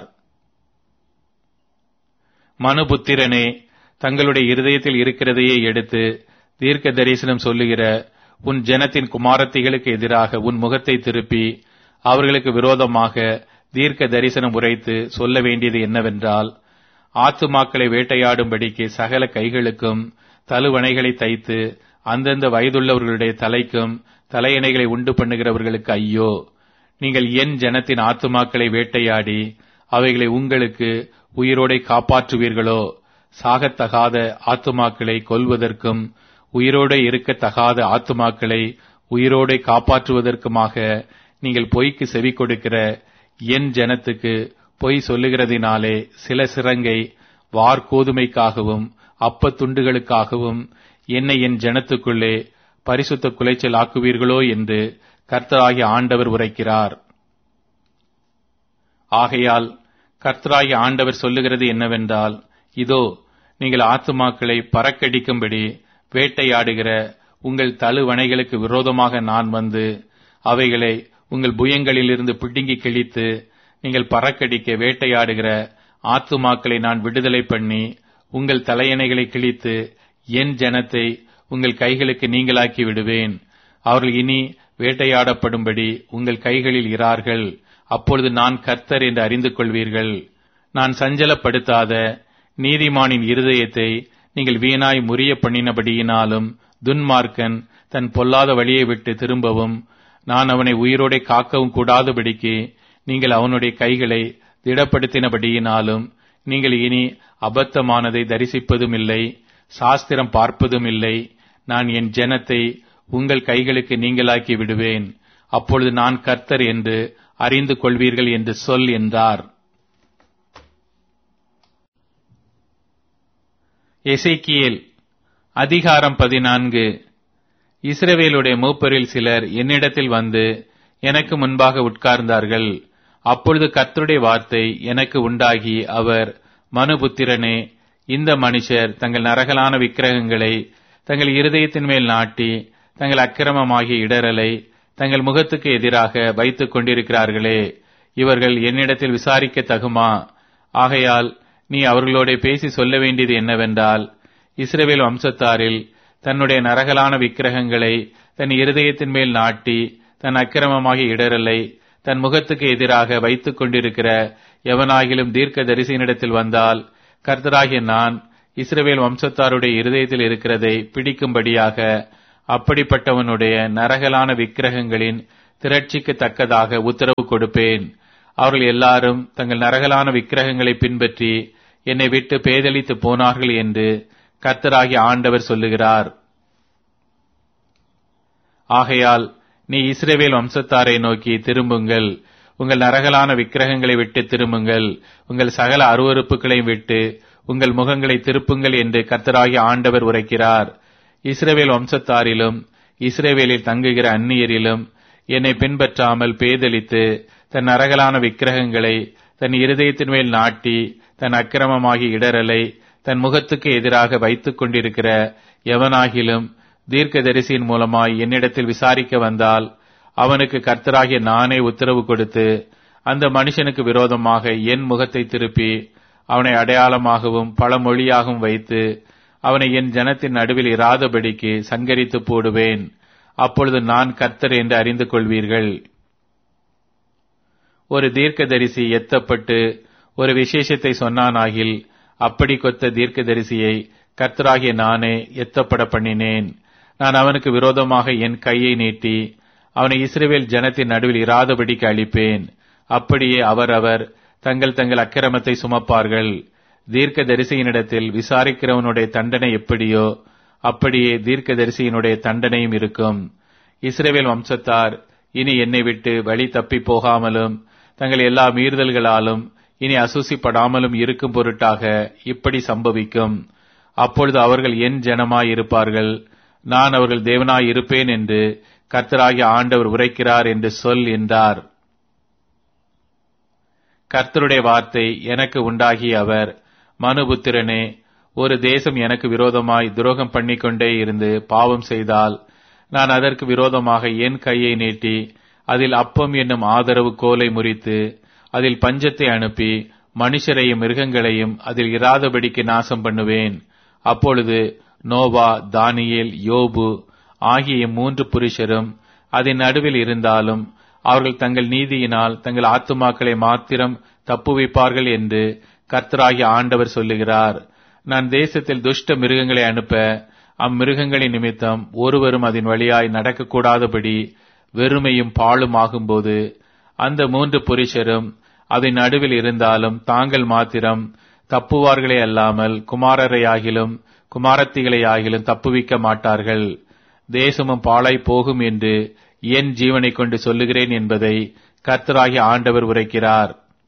மனுபுத்திரனே, தங்களுடைய இருதயத்தில் இருக்கிறதையே எடுத்து தீர்க்க தரிசனம் சொல்லுகிற உன் ஜனத்தின் குமாரத்திகளுக்கு எதிராக உன் முகத்தை திருப்பி அவர்களுக்கு விரோதமாக தீர்க்க தரிசனம் உரைத்து சொல்ல வேண்டியது என்னவென்றால், ஆத்துமாக்களை வேட்டையாடும்படிக்கு சகல கைகளுக்கும் தலுவணைகளை தைத்து அந்தந்த வயதுள்ளவர்களுடைய தலைக்கும் தலையணைகளை உண்டு பண்ணுகிறவர்களுக்கு ஐயோ! நீங்கள் என் ஜனத்தின் ஆத்துமாக்களை வேட்டையாடி அவைகளை உங்களுக்கு உயிரோடை காப்பாற்றுவீர்களோ? சாகத்தகாத ஆத்துமாக்களை கொல்வதற்கும் உயிரோடு இருக்கத்தகாத ஆத்துமாக்களை உயிரோடை காப்பாற்றுவதற்குமாக நீங்கள் பொய்க்கு செவி கொடுக்கிற என் ஜனத்துக்கு பொய் சொல்லுகிறதினாலே சில சிறங்கை வார்கோதுமைக்காகவும் அப்பத்துண்டுகளுக்காகவும் என்னை என் ஜனத்துக்குள்ளே பரிசுத்த குலைச்சல் ஆக்குவீர்களோ என்று கர்த்தராகிய ஆண்டவர் உரைக்கிறார். ஆகையால் கர்த்தராகிய ஆண்டவர் சொல்லுகிறது என்னவென்றால், இதோ நீங்கள் ஆத்துமாக்களை பறக்கடிக்கும்படி வேட்டையாடுகிற உங்கள் தழுவணைகளுக்கு விரோதமாக நான் வந்து அவைகளை உங்கள் புயங்களிலிருந்து பிடுங்கி கிழித்து நீங்கள் பறக்கடிக்க வேட்டையாடுகிற ஆத்துமாக்களை நான் விடுதலை பண்ணி உங்கள் தலையணைகளை கிழித்து என் ஜனத்தை உங்கள் கைகளுக்கு நீங்களாக்கி விடுவேன். அவர்கள் இனி வேட்டையாடப்படும்படி உங்கள் கைகளில் இரார்கள். அப்பொழுது நான் கர்த்தர் என்று அறிந்து கொள்வீர்கள். நான் சஞ்சலப்படுத்தாத நீதிமானின் இருதயத்தை நீங்கள் வீணாய் முறிய பண்ணினபடியினாலும் துன்மார்க்கன் தன் பொல்லாத வழியை விட்டு திரும்பவும் நான் அவனை உயிரோடே காக்கவும் கூடாதபடிக்கு நீங்கள் அவனுடைய கைகளை திடப்படுத்தினபடியினாலும் நீங்கள் இனி அபத்தமானதை தரிசிப்பதும் இல்லை, சாஸ்திரம் பார்ப்பதும் இல்லை. நான் என் ஜனத்தை உங்கள் கைகளுக்கு நீங்களாக்கி விடுவேன். அப்பொழுது நான் கர்த்தர் என்று அறிந்து கொள்வீர்கள் என்று சொல் என்றார். எசேக்கியேல் அதிகாரம் 14. இஸ்ரவேலுடைய மூப்பரில் சிலர் என்னிடத்தில் வந்து எனக்கு முன்பாக உட்கார்ந்தார்கள். அப்பொழுது கர்த்தருடைய வார்த்தை எனக்கு உண்டாகி அவர், மனுபுத்திரனே, இந்த மனுஷர் தங்கள் நரகலான விக்கிரகங்களை தங்கள் இருதயத்தின் மேல் நாட்டி தங்கள் அக்கிரமமாகிய இடரலை தங்கள் முகத்துக்கு எதிராக வைத்துக் கொண்டிருக்கிறார்களே, இவர்கள் என்னிடத்தில் விசாரிக்க தகுமா? ஆகையால் நீ அவர்களோட பேசி சொல்ல வேண்டியது என்னவென்றால், இஸ்ரவேல் வம்சத்தாரில் தன்னுடைய நரகலான விக்கிரகங்களை தன் இருதயத்தின் மேல் நாட்டி தன் அக்கிரமமாகிய இடரலை தன் முகத்துக்கு எதிராக வைத்துக் கொண்டிருக்கிற எவனாகிலும் தீர்க்க தரிசனிடத்தில் வந்தால், கர்த்தராகிய நான் இஸ்ரவேல் வம்சத்தாருடைய இருதயத்தில் இருக்கிறதை பிடிக்கும்படியாக அப்படிப்பட்டவனுடைய நரகலான விக்கிரகங்களின் திரட்சிக்கு தக்கதாக உத்தரவு கொடுப்பேன். அவர்கள் எல்லாரும் தங்கள் நரகலான விக்கிரகங்களை பின்பற்றி என்னை விட்டு பேதலித்து போனார்கள் என்று கர்த்தராகிய ஆண்டவர் சொல்லுகிறார். ஆகையால் நீ இஸ்ரவேல் வம்சத்தாரை நோக்கி திரும்புங்கள், உங்கள் நரகலான விக்கிரகங்களை விட்டு திரும்புங்கள், உங்கள் சகல அருவருப்புகளையும் விட்டு உங்கள் முகங்களை திருப்புங்கள் என்று கர்த்தராகிய ஆண்டவர் உரைக்கிறார். இஸ்ரவேல் வம்சத்தாரிலும் இஸ்ரவேலில் தங்குகிற அந்நியரிலும் என்னை பின்பற்றாமல் பேதலித்து தன் நரகலான விக்கிரகங்களை தன் இருதயத்தின் மேல் நாட்டி தன் அக்கிரமமாகி இடரலை தன் முகத்துக்கு எதிராக வைத்துக் கொண்டிருக்கிற எவனாகிலும் தீர்க்கதரிசியின் மூலமாய் என்னிடத்தில் விசாரிக்க வந்தால் அவனுக்கு கர்த்தராகிய நானே உத்தரவு கொடுத்து அந்த மனுஷனுக்கு விரோதமாக என் முகத்தை திருப்பி அவனை அடையாளமாகவும் பழமொழியாகவும் வைத்து அவனை என் ஜனத்தின் நடுவில் இராதபடிக்கு சங்கரித்து போடுவேன். அப்பொழுது நான் கர்த்தர் என்று அறிந்து கொள்வீர்கள். ஒரு தீர்க்கதரிசி எத்தப்பட்டு ஒரு விசேஷத்தை சொன்னானாகில் அப்படி கொத்த தீர்க்கதரிசியை கர்த்தராகிய நானே எத்தப்பட பண்ணினேன். நான் அவனுக்கு விரோதமாக என் கையை நீட்டி அவனை இஸ்ரவேல் ஜனத்தின் நடுவில் இராதபடிக்கு அழிப்பேன். அப்படியே அவரவர் தங்கள் தங்கள் அக்கிரமத்தை சுமப்பார்கள். தீர்க்கதரிசியினிடத்தில் விசாரிக்கிறவனுடைய தண்டனை எப்படியோ அப்படியே தீர்க்கதரிசியினுடைய தண்டனையும் இருக்கும். இஸ்ரவேல் வம்சத்தார் இனி என்னை விட்டு வழி தப்பி போகாமலும் தங்கள் எல்லா மீறுதல்களாலும் இனி அசூசிப்படாமலும் இருக்கும் பொருட்டாக இப்படி சம்பவிக்கும். அப்பொழுது அவர்கள் என் ஜனமாய் இருப்பார்கள், நான் அவர்கள் தேவனாய் இருப்பேன் என்று கர்த்தராகிய ஆண்டவர் உரைக்கிறார் என்று சொல் என்றார். கர்த்தருடைய வார்த்தை எனக்கு உண்டாகிய அவர், மனுபுத்திரனே, ஒரு தேசம் எனக்கு விரோதமாய் துரோகம் பண்ணிக்கொண்டே இருந்து பாவம் செய்தால் நான் அதற்கு விரோதமாக என் கையை நீட்டி அதில் அப்பம் என்னும் ஆதரவு கோலை முறித்து அதில் பஞ்சத்தை அனுப்பி மனுஷரையும் மிருகங்களையும் அதில் இராதபடிக்கு நாசம் பண்ணுவேன். அப்பொழுது நோவா, தானியேல், யோபு ஆகிய 3 புருஷரும் அதன் நடுவில் இருந்தாலும் அவர்கள் தங்கள் நீதியினால் தங்கள் ஆத்துமாக்களை மாத்திரம் தப்புவிப்பார்கள் என்று கர்த்தராகிய ஆண்டவர் சொல்லுகிறார். நான் தேசத்தில் துஷ்ட மிருகங்களை அனுப்ப அம்மிருகங்களின் நிமித்தம் ஒருவரும் அதன் வழியாய் நடக்கக்கூடாதபடி வெறுமையும் பாழும் ஆகும்போது அந்த 3 புருஷரும் அதன் நடுவில் இருந்தாலும் தாங்கள் மாத்திரம் தப்புவார்களே அல்லாமல் குமாரரையாகிலும் குமாரத்திகளையாகிலும் தப்புவிக்க மாட்டார்கள். தேசமும் பாழாய் போகும் என்று என் ஜீவனை கொண்டு சொல்லுகிறேன் என்பதை கர்த்தராகிய ஆண்டவர் உரைக்கிறார்.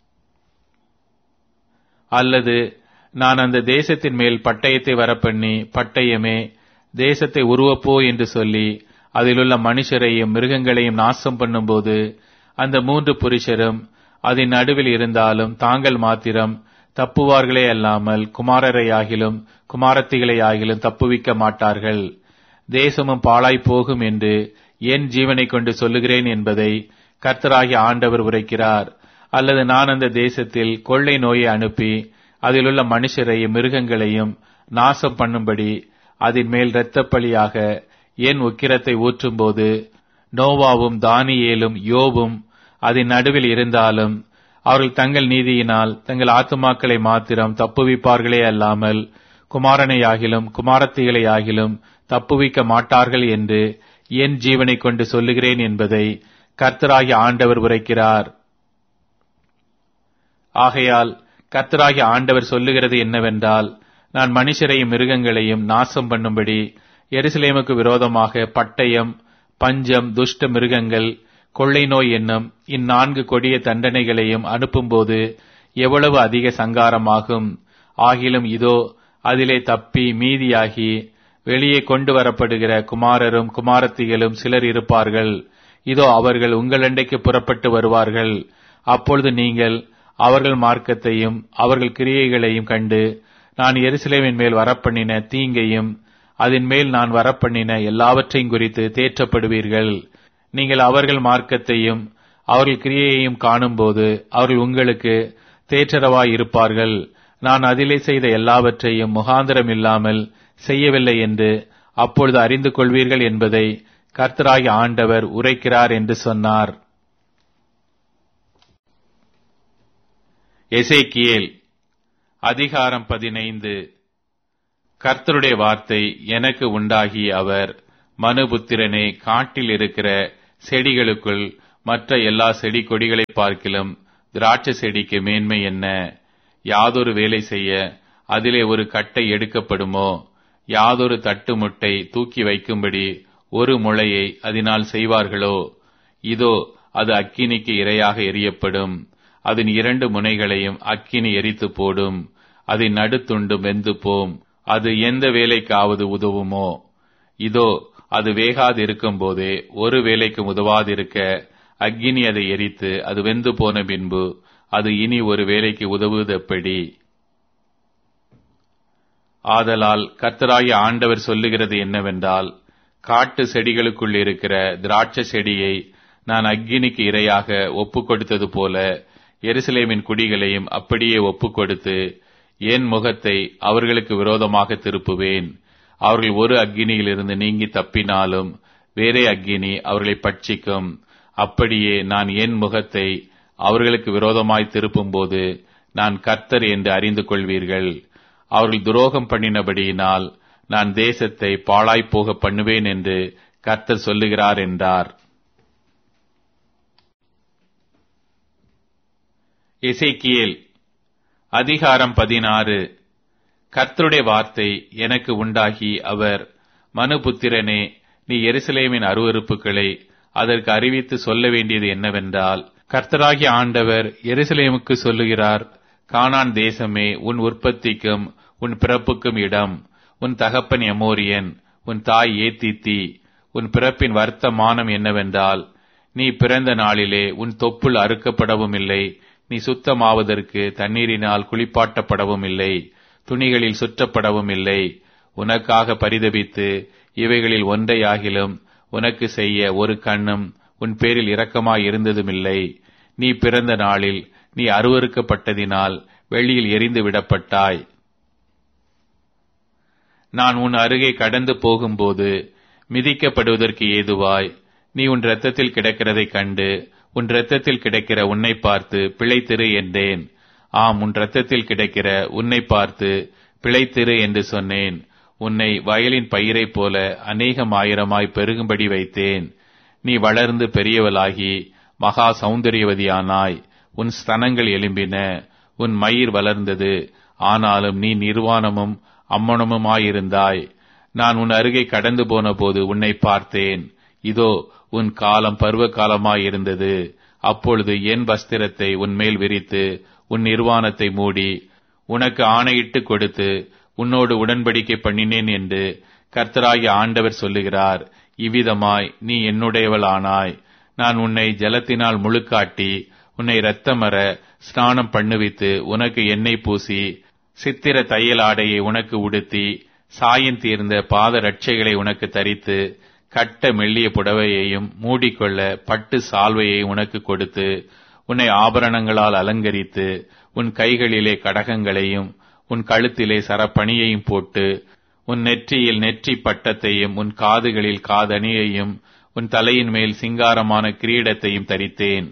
அல்லது நான் அந்த தேசத்தின் மேல் பட்டயத்தை வரப்பண்ணி, பட்டயமே தேசத்தை உருவப்போ என்று சொல்லி அதிலுள்ள மனுஷரையும் மிருகங்களையும் நாசம் பண்ணும்போது அந்த 3 புருஷரும் அதன் நடுவில் இருந்தாலும் தாங்கள் மாத்திரம் தப்புவார்களே அல்லாமல் குமாரரையாகிலும் குமாரத்திகளையாகிலும் தப்புவிக்க மாட்டார்கள். தேசமும் பாழாய் போகும் என்று என் ஜீவனை கொண்டு சொல்லுகிறேன் என்பதை கர்த்தராகிய ஆண்டவர் உரைக்கிறார். அல்லது நான் அந்த தேசத்தில் கொள்ளை நோயை அனுப்பி அதிலுள்ள மனுஷரையும் மிருகங்களையும் நாசம் பண்ணும்படி அதன் மேல் இரத்தப்பழியாக என் உக்கிரத்தை ஊற்றும்போது நோவாவும் தானியேலும் யோபும் அதன் நடுவில் இருந்தாலும் அவர்கள் தங்கள் நீதியினால் தங்கள் ஆத்துமாக்களை மாத்திரம் தப்புவிப்பார்களே அல்லாமல் குமாரனையாகிலும் குமாரத்திகளையாகிலும் தப்புவிக்க மாட்டார்கள் என்று என் ஜீவனை கொண்டு சொல்லுகிறேன் என்பதை கர்த்தராகிய ஆண்டவர் உரைக்கிறார். ஆகையால் கர்த்தராகிய ஆண்டவர் சொல்லுகிறது என்னவென்றால், நான் மனுஷரையும் மிருகங்களையும் நாசம் பண்ணும்படி எருசலேமுக்கு விரோதமாக பட்டயம், பஞ்சம், துஷ்ட மிருகங்கள், கொள்ளை நோய் என்னும் 4 கொடிய தண்டனைகளையும் அனுப்பும்போது எவ்வளவு அதிக சங்காரமாகும். ஆகிலும் இதோ அதிலே தப்பி மீதியாகி வெளியே கொண்டு வரப்படுகிற குமாரரும் குமாரத்திகளும் சிலர் இருப்பார்கள். இதோ அவர்கள் உங்களண்டைக்கு புறப்பட்டு வருவார்கள். அப்பொழுது நீங்கள் அவர்கள் மார்க்கத்தையும் அவர்கள் கிரியைகளையும் கண்டு நான் எருசலேமின் மேல் வரப்பண்ணின தீங்கையும் அதன் மேல் நான் வரப்பண்ணின எல்லாவற்றையும் குறித்து தேற்றப்படுவீர்கள். நீங்கள் அவர்கள் மார்க்கத்தையும் அவர்கள் கிரியையையும் காணும்போது அவர்கள் உங்களுக்கு தேற்றரவாய் இருப்பார்கள். நான் அதிலே செய்த எல்லாவற்றையும் முகாந்திரம் இல்லாமல் செய்யவில்லை என்று அப்பொழுது அறிந்து கொள்வீர்கள் என்பதை கர்த்தராகிய ஆண்டவர் உரைக்கிறார் என்று சொன்னார். எசேக்கியேல் அதிகாரம் 15. கர்த்தருடைய வார்த்தை எனக்கு உண்டாகி அவர், மனுபுத்திரனே, காட்டில் இருக்கிற செடிகளுக்குள் மற்ற எல்லா செடி கொடிகளை பார்க்கிலும் திராட்சை செடிக்கு மேன்மை என்ன? யாதொரு வேலை செய்ய அதிலே ஒரு கட்டை எடுக்கப்படுமோ? யாதொரு தட்டு முட்டை தூக்கி வைக்கும்படி ஒரு முளையை அதனால் செய்வார்களோ? இதோ அது அக்கினிக்கு இரையாக எரியப்படும். அதன் 2 முனைகளையும் அக்கினி எரித்து போடும். அதன் நடுத்துண்டு வெந்து போம். அது எந்த வேலைக்காவது உதவுமோ? இதோ அது வேகாதிருக்கும் போதே ஒரு வேலைக்கு உதவாதிருக்க அக்கினி அதை எரித்து அது வெந்து போன பின்பு அது இனி ஒரு வேலைக்கு உதவுவதெப்படி? ஆதலால் கர்த்தராகிய ஆண்டவர் சொல்லுகிறது என்னவென்றால், காட்டு செடிகளுக்குள் இருக்கிற திராட்சை செடியை நான் அக்கினிக்கு இரையாக ஒப்புக் கொடுத்தது போல எருசலேமின் குடிகளையும் அப்படியே ஒப்புக் கொடுத்து என் முகத்தை அவர்களுக்கு விரோதமாக திருப்புவேன். அவர்கள் ஒரு அக்கினியிலிருந்து நீங்கி தப்பினாலும் வேறே அக்கினி அவர்களை பட்சிக்கும். அப்படியே நான் என் முகத்தை அவர்களுக்கு விரோதமாய் திருப்பும்போது நான் கர்த்தர் என்று அறிந்து கொள்வீர்கள். அவர்கள் துரோகம் பண்ணினபடியினால் நான் தேசத்தை பாழாய்ப்போக பண்ணுவேன் என்று கர்த்தர் சொல்லுகிறார் என்றார். எசேக்கியேல் அதிகாரம் 16. கர்த்தருடைய வார்த்தை எனக்கு உண்டாகி அவர், மனுபுத்திரனே, நீ எருசலேமின் அருவருப்புகளை அதற்கு அறிவித்து சொல்ல வேண்டியது என்னவென்றால், கர்த்தராகிய ஆண்டவர் எருசலேமுக்கு சொல்லுகிறார், கானான் தேசமே, உன் உற்பத்திக்கும் உன் பிறப்புக்கும் இடம். உன் தகப்பன் எமோரியன், உன் தாய் ஏத்தித்தி. உன் பிறப்பின் வர்த்தமானம் என்னவென்றால், நீ பிறந்த நாளிலே உன் தொப்புள் அறுக்கப்படவும் இல்லை, நீ சுத்தமாவதற்கு தண்ணீரினால் குளிப்பாட்டப்படவும் இல்லை, துணிகளில் சுற்றப்படவும் இல்லை. உனக்காக பரிதபித்து இவைகளில் ஒன்றையாகிலும் உனக்கு செய்ய ஒரு கண்ணும் உன் பேரில் இரக்கமாய் இருந்ததுமில்லை. நீ பிறந்த நாளில் நீ அருவருக்கப்பட்டதினால் வெளியில் எரிந்து விடப்பட்டாய். நான் உன் அருகே கடந்து போகும்போது மிதிக்கப்படுவதற்கு ஏதுவாய் நீ உன் இரத்தத்தில் கிடக்கிறதைக் கண்டு உன் இரத்தத்தில் கிடக்கிற உன்னை பார்த்து பிழைத்திரு என்றேன். ஆம், உன் இரத்தத்தில் கிடக்கிற உன்னை பார்த்து பிழைத்திரு என்று சொன்னேன். உன்னை வயலின் பயிரைப் போல அநேகம் ஆயிரமாய் பெருகும்படி வைத்தேன். நீ வளர்ந்து பெரியவளாகி மகா சௌந்தரியவதியானாய். உன் ஸ்தனங்கள் எலும்பின, உன் மயிர் வளர்ந்தது. ஆனாலும் நீ நிர்வாணமும் அம்மணமுமாயிருந்தாய். நான் உன் அருகே கடந்து போன போது உன்னை பார்த்தேன். இதோ, உன் காலம் பருவ காலமாயிருந்தது. அப்பொழுது என் வஸ்திரத்தை உன்மேல் விரித்து உன் நிர்வாணத்தை மூடி உனக்கு ஆணையிட்டு கொடுத்து உன்னோடு உடன்படிக்கை பண்ணினேன் என்று கர்த்தராகிய ஆண்டவர் சொல்லுகிறார். இவ்விதமாய் நீ என்னுடையவளானாய். நான் உன்னை ஜலத்தினால் முழுக்காட்டி உன்னை இரத்தமர ஸ்நானம் பண்ணுவித்து உனக்கு எண்ணெய் பூசி சித்திர தையல் ஆடையை உனக்கு உடுத்தி சாயம் தீர்ந்த பாத ரட்சைகளை உனக்கு தரித்து கட்ட மெல்லிய புடவையையும் மூடிக்கொள்ள பட்டு சால்வையை உனக்கு கொடுத்து உன்னை ஆபரணங்களால் அலங்கரித்து உன் கைகளிலே கடகங்களையும் உன் கழுத்திலே சரப்பணியையும் போட்டு உன் நெற்றியில் நெற்றி பட்டத்தையும் உன் காதுகளில் காதணியையும் உன் தலையின் மேல் சிங்காரமான கிரீடத்தையும் தரித்தேன்.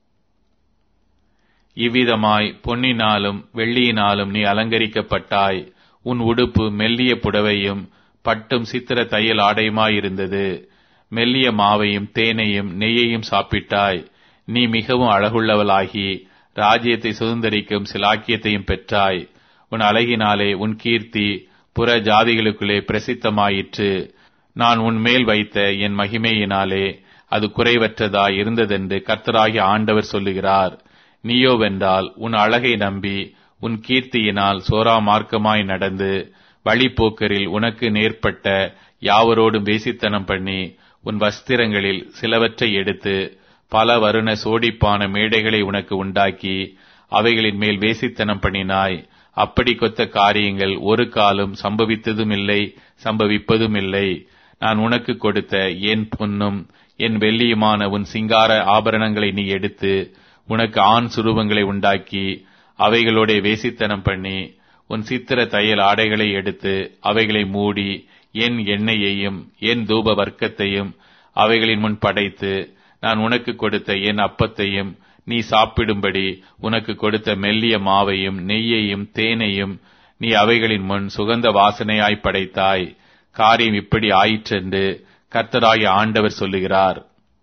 இவ்விதமாய் பொன்னினாலும் வெள்ளியினாலும் நீ அலங்கரிக்கப்பட்டாய். உன் உடுப்பு மெல்லிய புடவையும் பட்டும் சித்திர தையல் ஆடையுமாயிருந்தது. மெல்லிய மாவையும் தேனையும் நெய்யையும் சாப்பிட்டாய். நீ மிகவும் அழகுள்ளவளாகி ராஜ்யத்தை சுதந்தரிக்கும் சிலாக்கியத்தையும் பெற்றாய். உன் அழகினாலே உன் கீர்த்தி புற ஜாதிகளுக்குள்ளே பிரசித்தமாயிற்று. நான் உன்மேல் வைத்த என் மகிமையினாலே அது குறைவற்றதாய் இருந்ததென்று கர்த்தராகிய ஆண்டவர் சொல்லுகிறார். நீயோவென்றால் உன் அழகை நம்பி உன் கீர்த்தியினால் சோராமார்க்கமாய் நடந்து வழிப்போக்கரில் உனக்கு நேர்பட்ட யாவரோடும் வேசித்தனம் பண்ணி உன் வஸ்திரங்களில் சிலவற்றை எடுத்து பல வருண சோடிப்பான மேடைகளை உனக்கு உண்டாக்கி அவைகளின் மேல் வேசித்தனம் பண்ணினாய். அப்படி கொத்த காரியங்கள் ஒரு காலம் சம்பவித்ததும் இல்லை, சம்பவிப்பதும் இல்லை. நான் உனக்கு கொடுத்த என் பொன்னும் என் வெள்ளியுமான உன் சிங்கார ஆபரணங்களை நீ எடுத்து உனக்கு ஆண் சுரூபங்களை உண்டாக்கி அவைகளோட வேசித்தனம் பண்ணி உன் சித்திர தையல் ஆடைகளை எடுத்து அவைகளை மூடி என் எண்ணெயையும் என் தூப வர்க்கத்தையும் அவைகளின் முன் படைத்து நான் உனக்கு கொடுத்த என் அப்பத்தையும் நீ சாப்பிடும்படி உனக்கு கொடுத்த மெல்லிய மாவையும் நெய்யையும் தேனையும் நீ அவைகளின் முன் சுகந்த வாசனையாய் படைத்தாய். காரியம் இப்படி ஆயிற்றென்று கர்த்தராகிய ஆண்டவர் சொல்லுகிறார்.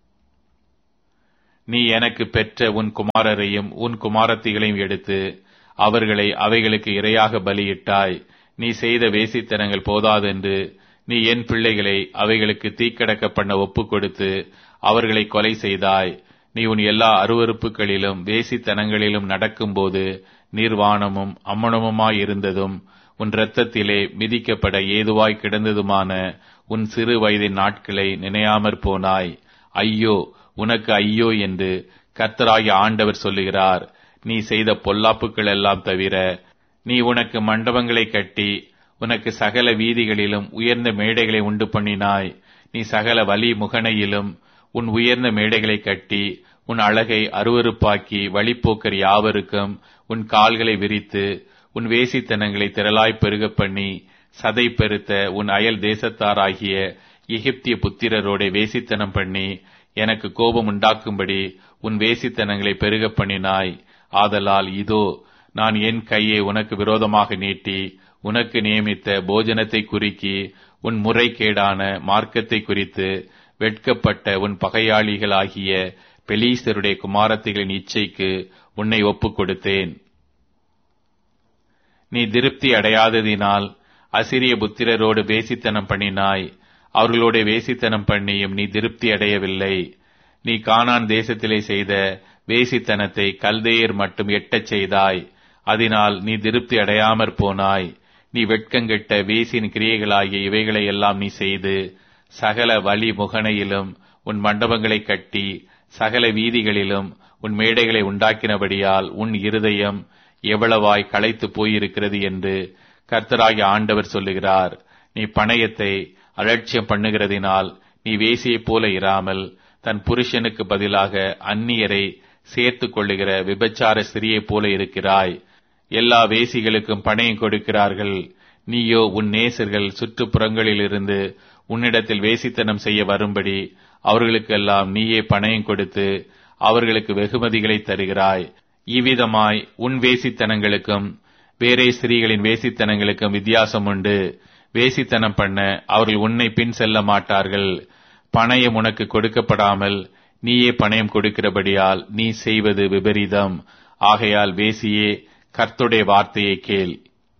நீ எனக்கு பெற்ற உன் குமாரரையும் உன் குமாரத்திகளையும் எடுத்து அவர்களை அவைகளுக்கு இரையாக பலியிட்டாய். நீ செய்த வேசித்தனங்கள் போதாதென்று நீ என் பிள்ளைகளை அவைகளுக்கு தீக்கடக்க பண்ண ஒப்புக் கொடுத்து அவர்களை கொலை செய்தாய். நீ உன் எல்லா அருவருப்புகளிலும் வேசித்தனங்களிலும் நடக்கும்போது நிர்வாணமும் அம்மனமுமாயிருந்ததும் உன் இரத்தத்திலே மிதிக்கப்பட ஏதுவாய் கிடந்ததுமான உன் சிறு வயதின் நாட்களை நினையாமற் போனாய். ஐயோ, உனக்கு ஐயோ என்று கர்த்தராகிய ஆண்டவர் சொல்லுகிறார். நீ செய்த பொல்லாப்புகள் எல்லாம் தவிர நீ உனக்கு மண்டபங்களை கட்டி உனக்கு சகல வீதிகளிலும் உயர்ந்த மேடைகளை உண்டு பண்ணினாய். நீ சகல வழி முகனையிலும் உன் உயர்ந்த மேடைகளை கட்டி உன் அழகை அருவருப்பாக்கி வழிப்போக்கர் யாவருக்கும் உன் கால்களை விரித்து உன் வேசித்தனங்களை திரளாய் பெருக பண்ணி சதை பெருத்த உன் அயல் தேசத்தாராகிய எகிப்திய புத்திரரோட வேசித்தனம் பண்ணி எனக்கு கோபம் உண்டாக்கும்படி உன் வேசித்தனங்களை பெருக பண்ணினாய். ஆதலால் இதோ, நான் என் கையை உனக்கு விரோதமாக நீட்டி உனக்கு நியமித்த போஜனத்தை குறிக்கி உன் முறைகேடான மார்க்கத்தை குறித்து வெட்கப்பட்ட உன் பகையாளிகளாகிய பெலீஸ்தருடைய குமாரத்திகளின் இச்சைக்கு உன்னை ஒப்புக் கொடுத்தேன். நீ திருப்தி அடையாததினால் அசிரிய புத்திரரோடு வேசித்தனம் பண்ணினாய். அவர்களோட வேசித்தனம் பண்ணியும் நீ திருப்தி அடையவில்லை. நீ கானான் தேசத்திலே செய்த வேசித்தனத்தை கல்தேயர் மட்டும் எட்டச் செய்தாய். அதனால் நீ திருப்தி அடையாமற் போனாய். நீ வெட்கங்கெட்ட வேசின் கிரியைகளாகிய இவைகளை எல்லாம் நீ செய்து சகல வழி முகனையிலும் உன் மண்டபங்களை கட்டி சகல வீதிகளிலும் உன் மேடைகளை உண்டாக்கினபடியால் உன் இருதயம் எவ்வளவாய் களைத்து போயிருக்கிறது என்று கர்த்தராகிய ஆண்டவர் சொல்லுகிறார். நீ பணயத்தை அலட்சியம் பண்ணுகிறதினால் நீ வேசியைப் போல இராமல் தன் புருஷனுக்கு பதிலாக அந்நியரை சேர்த்துக் கொள்ளுகிற விபச்சார ஸ்திரியைப் போல இருக்கிறாய். எல்லா வேசிகளுக்கும் பணயம் கொடுக்கிறார்கள். நீயோ உன் நேசர்கள் சுற்றுப்புறங்களிலிருந்து உன்னிடத்தில் வேசித்தனம் செய்ய வரும்படி அவர்களுக்கெல்லாம் நீயே பணயம் கொடுத்து அவர்களுக்கு வெகுமதிகளை தருகிறாய். இவ்விதமாய் உன் வேசித்தனங்களுக்கும் வேறே ஸ்திரீகளின் வேசித்தனங்களுக்கும் வித்தியாசம் உண்டு. வேசித்தனம் பண்ண அவர்கள் உன்னை பின் செல்ல மாட்டார்கள். பணயம் உனக்கு கொடுக்கப்படாமல் நீயே பணயம் கொடுக்கிறபடியால் நீ செய்வது விபரீதம். ஆகையால் வேசியே, கர்த்தருடைய வார்த்தையை கேள்.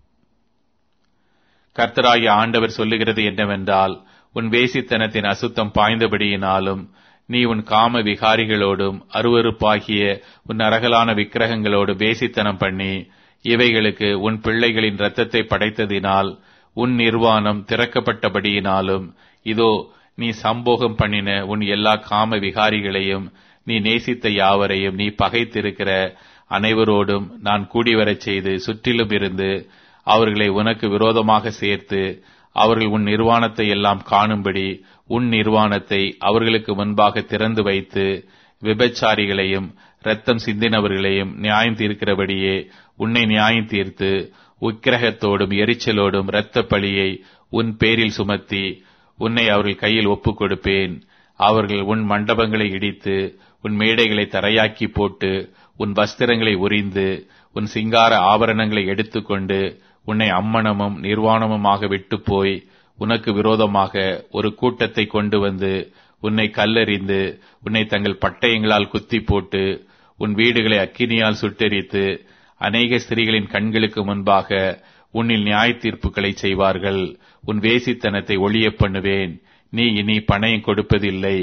கர்த்தராகிய ஆண்டவர் சொல்லுகிறது என்னவென்றால், உன் வேசித்தனத்தின் அசுத்தம் பாய்ந்தபடியினாலும் நீ உன் காம விகாரிகளோடும் அருவருப்பாகிய உன் அரகலான விக்கிரகங்களோடு வேசித்தனம் பண்ணி இவைகளுக்கு உன் பிள்ளைகளின் இரத்தத்தை படைத்ததினால் உன் நிர்வாணம் திறக்கப்பட்டபடியினாலும் இதோ, நீ சம்போகம் பண்ணின உன் எல்லா காம விகாரிகளையும் நீ நேசித்த யாவரையும் நீ பகைத்திருக்கிற அனைவரோடும் நான் கூடிவரச் செய்து சுற்றிலும் இருந்து அவர்களை உனக்கு விரோதமாக சேர்த்து அவர்கள் உன் நிர்வாணத்தை எல்லாம் காணும்படி உன் நிர்வாணத்தை அவர்களுக்கு முன்பாக திறந்து வைத்து விபச்சாரிகளையும் இரத்தம் சிந்தினவர்களையும் நியாயம் தீர்க்கிறபடியே உன்னை நியாயம் தீர்த்து உக்கிரகத்தோடும் எரிச்சலோடும் இரத்த பழியை உன் பேரில் சுமத்தி உன்னை அவர்கள் கையில் ஒப்புக் கொடுப்பேன். அவர்கள் உன் மண்டபங்களை இடித்து உன் மேடைகளை தரையாக்கி போட்டு உன் வஸ்திரங்களை உரிந்து உன் சிங்கார ஆபரணங்களை எடுத்துக்கொண்டு உன்னை அம்மனமும் நிர்வாணமுமாக விட்டு போய் உனக்கு விரோதமாக ஒரு கூட்டத்தை கொண்டு வந்து உன்னை கல்லெறிந்து உன்னை தங்கள் பட்டயங்களால் குத்தி போட்டு உன் வீடுகளை அக்கினியால் சுட்டெரித்து அநேக ஸ்திரீகளின் கண்களுக்கு முன்பாக உன்னில் நியாய தீர்ப்புகளை செய்வார்கள். உன் வேசித்தனத்தை ஒழிய பண்ணுவேன். நீ இனி பணயம் கொடுப்பதில்லை.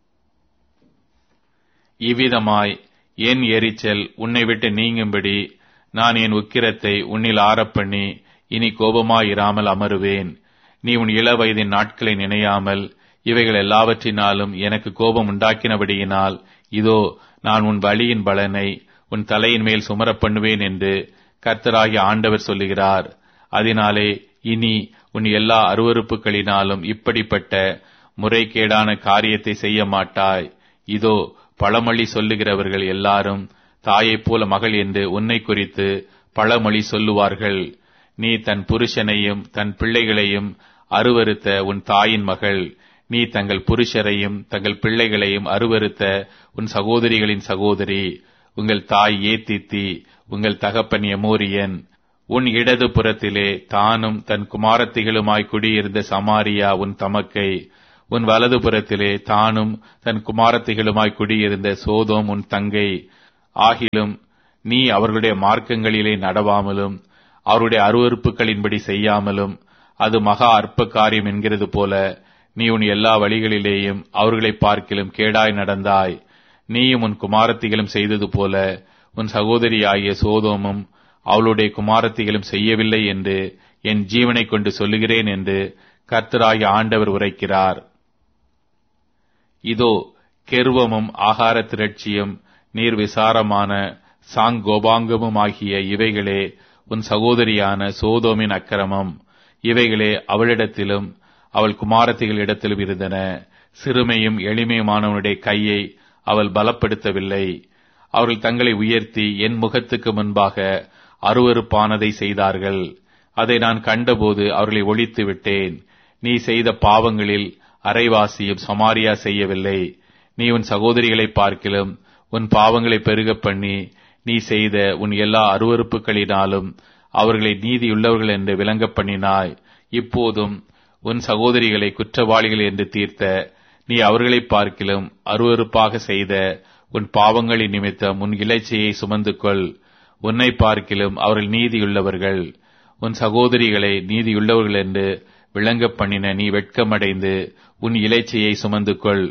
இவ்விதமாய் என் எரிச்சல் உன்னை விட்டு நீங்கும்படி நான் என் உக்கிரத்தை உன்னில் ஆறப்பண்ணி இனி கோபமாயிராமல் அமருவேன். நீ உன் இள வயதின் நாட்களை நினையாமல் இவைகள் எல்லாவற்றினாலும் எனக்கு கோபம் உண்டாக்கினபடியினால் இதோ, நான் உன் வழியின் பலனை உன் தலையின் மேல் சுமரப் பண்ணுவேன் என்று கர்த்தராகிய ஆண்டவர் சொல்லுகிறார். அதனாலே இனி உன் எல்லா அருவருப்புகளினாலும் இப்படிப்பட்ட முறைகேடான காரியத்தை செய்ய மாட்டாய். இதோ, பழமொழி சொல்லுகிறவர்கள் எல்லாரும் தாயைப் போல மகள் என்று உன்னை குறித்து பழமொழி சொல்லுவார்கள். நீ தன் புருஷனையும் தன் பிள்ளைகளையும் அருவருத்த உன் தாயின் மகள். நீ தங்கள் புருஷரையும் தங்கள் பிள்ளைகளையும் அருவருத்த உன் சகோதரிகளின் சகோதரி. உங்கள் தாய் ஏத்தித்தி, உங்கள் தகப்பன் எமோரியன். உன் இடது புறத்திலே தானும் தன் குமாரத்திகளுமாய் குடியிருந்த சமாரியா உன் தமக்கை, உன் வலது புறத்திலே தானும் தன் குமாரத்திகளுமாய் குடியிருந்த சோதோம் உன் தங்கை. ஆகிலும் நீ அவர்களுடைய மார்க்கங்களிலே நடவாமலும் அவருடைய அருவருப்புகளின்படி செய்யாமலும் அது மகா அற்ப காரியம் என்கிறது போல நீ உன் எல்லா வழிகளிலேயும் அவர்களை பார்க்கிலும் கேடாய் நடந்தாய். நீயும் உன் குமாரத்திகளும் செய்தது போல உன் சகோதரியாகிய சோதோமும் அவளுடைய குமாரத்திகளும் செய்யவில்லை என்று என் ஜீவனை கொண்டு சொல்லுகிறேன் என்று கர்த்தராகிய ஆண்டவர் உரைக்கிறார். இதோ, கெர்வமும் ஆகார திரட்சியும் நீர் விசாரமான சாங்கோபாங்கமும் ஆகிய இவைகளே உன் சகோதரியான சோதோமின் அக்கிரமம். இவைகளே அவளிடத்திலும் அவள் குமாரத்திகளிடத்திலும் இருந்தன. சிறுமையும் எளிமையுமானவனுடைய கையை அவள் பலப்படுத்தவில்லை. அவர்கள் தங்களை உயர்த்தி என் முகத்துக்கு முன்பாக அருவருப்பானதை செய்தார்கள். அதை நான் கண்டபோது அவர்களை ஒழித்து விட்டேன். நீ செய்த பாவங்களில் அரைவாசியும் சமாரியா செய்யவில்லை. நீ உன் சகோதரிகளை பார்க்கிலும் உன் பாவங்களை பெருகப் பண்ணி நீ செய்த உன் எல்லா அருவருப்புகளினாலும் அவர்களை நீதியுள்ளவர்கள் என்று விளங்கப் பண்ணினாய். இப்போதும் உன் சகோதரிகளை குற்றவாளிகள் என்று தீர்த்த நீ அவர்களை பார்க்கிலும் அருவருப்பாக செய்த உன் பாவங்களின் நிமித்தம் உன் இலைச்சையை சுமந்து கொள். உன்னை பார்க்கிலும் அவர்கள் நீதியுள்ளவர்கள். உன் சகோதரிகளை நீதியுள்ளவர்கள் என்று விளங்கப் பண்ணின நீ வெட்கமடைந்து உன் இலைச்சையை சுமந்து கொள்.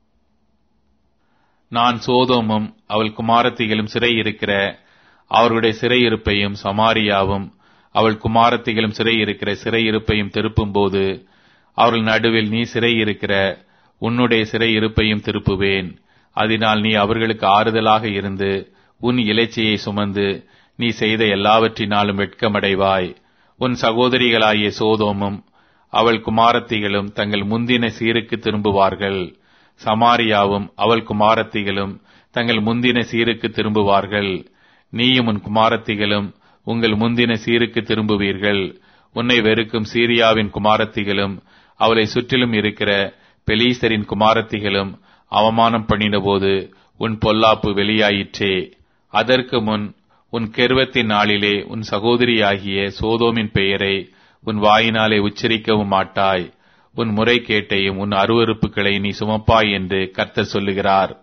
நான் சோதோமும் அவள் குமாரத்திகளும் சிறையிருக்கிற அவர்களுடைய சிறையிருப்பையும் சமாரியாவும் அவள் குமாரத்திகளும் சிறையிருக்கிற சிறையிருப்பையும் திருப்பும் போது அவர்கள் நடுவில் நீ சிறையிருக்கிற உன்னுடைய சிறையிருப்பையும் திருப்புவேன். அதனால் நீ அவர்களுக்கு ஆறுதலாக இருந்து உன் இலைச்சையை சுமந்து நீ செய்த எல்லாவற்றினாலும் வெட்கமடைவாய். உன் சகோதரிகளாகிய சோதோமும் அவள் குமாரத்திகளும் தங்கள் முந்தின சீருக்கு திரும்புவார்கள். சமாரியாவும் அவள் குமாரத்திகளும் தங்கள் முந்தின சீருக்கு திரும்புவார்கள். நீயும் உன் குமாரத்திகளும் உங்கள் முந்தின சீருக்கு திரும்புவீர்கள். உன்னை வெறுக்கும் சீரியாவின் குமாரத்திகளும் அவளை சுற்றிலும் இருக்கிற பெலீஸ்தரின் குமாரத்திகளும் அவமானம் பண்ணினபோது உன் பொல்லாப்பு வெளியாயிற்றே. அதற்கு முன் உன் கெர்வத்தின் நாளிலே உன் சகோதரியாகிய சோதோமின் பெயரை உன் வாயினாலே உச்சரிக்கவும் மாட்டாய். உன் முறைகேட்டையும் உன் அருவருப்புகளை நீ சுமப்பாய் என்று கர்த்தர் சொல்லுகிறார்.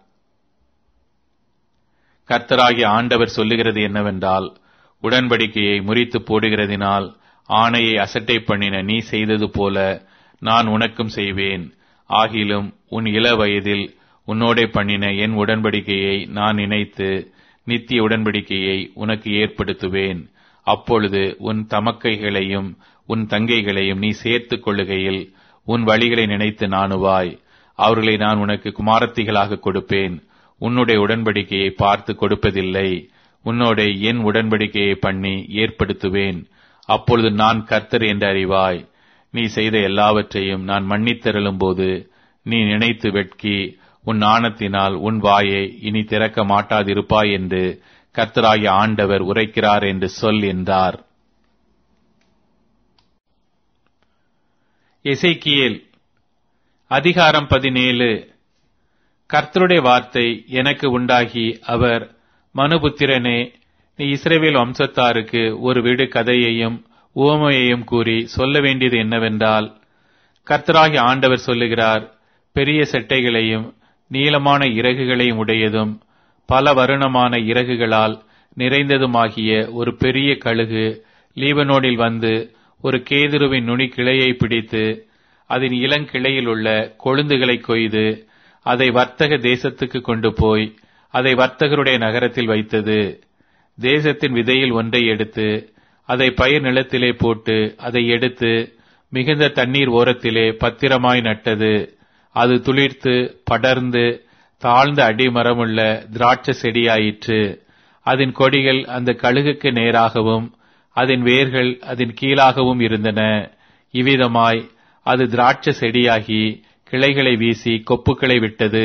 கர்த்தராகிய ஆண்டவர் சொல்லுகிறது என்னவென்றால், உடன்படிக்கையை முறித்து போடுகிறதினால் ஆணையை அசட்டை பண்ணின நீ செய்தது போல நான் உனக்கும் செய்வேன். ஆகிலும் உன் இள வயதில் உன்னோடே பண்ணின என் உடன்படிக்கையை நான் நினைத்து நித்திய உடன்படிக்கையை உனக்கு ஏற்படுத்துவேன். அப்பொழுது உன் தமக்கைகளையும் உன் தங்கைகளையும் நீ சேர்த்துக் கொள்ளுகையில் உன் வழிகளை நினைத்து நாணுவாய். அவர்களை நான் உனக்கு குமாரத்திகளாக கொடுப்பேன். உன்னுடைய உடன்படிக்கையை பார்த்து கொடுப்பதில்லை. உன்னோட என் உடன்படிக்கையை பண்ணி ஏற்படுத்துவேன். அப்பொழுது நான் கர்த்தர் என்று அறிவாய். நீ செய்த எல்லாவற்றையும் நான் மன்னித்தருளும் போது நீ நினைத்து வெட்கி உன் நாணத்தினால் உன் வாயை இனி திறக்க மாட்டாதிருப்பாய் என்று கர்த்தராகிய ஆண்டவர் உரைக்கிறார் என்று சொல் என்றார். எசேக்கியேல் அதிகாரம் 17. கர்த்தருடைய வார்த்தை எனக்கு உண்டாகி அவர், மனுபுத்திரனே, நீ இஸ்ரவேல் வம்சத்தாருக்கு ஒரு விடு கதையையும் உவமையையும் கூறி சொல்ல வேண்டியது என்னவென்றால், கர்த்தராகிய ஆண்டவர் சொல்லுகிறார், பெரிய செட்டைகளையும் நீளமான இறகுகளையும் உடையதும் பல வருணமான இறகுகளால் நிறைந்ததுமாகிய ஒரு பெரிய கழுகு லீபனோனில் வந்து ஒரு கேதுருவின் நுனி கிளையை பிடித்து அதன் இளங்கிளையில் உள்ள கொழுந்துகளை கொய்து அதை வர்த்தக தேசத்துக்கு கொண்டு போய் அதை வர்த்தகருடைய நகரத்தில் வைத்தது. தேசத்தின் விதையில் ஒன்றை எடுத்து அதை பயிர் நிலத்திலே போட்டு அதை எடுத்து மிகுந்த தண்ணீர் ஓரத்திலே பத்திரமாய் நட்டது. அது துளிர்த்து படர்ந்து தாழ்ந்த அடிமரமுள்ள திராட்சை செடியாயிற்று. அதன் கொடிகள் அந்த கழுகுக்கு நேராகவும் அதன் வேர்கள் அதன் கீழாகவும் இருந்தன. இவ்விதமாய் அது திராட்சை செடியாகி கிளைகளை வீசி கொப்புக்களை விட்டது.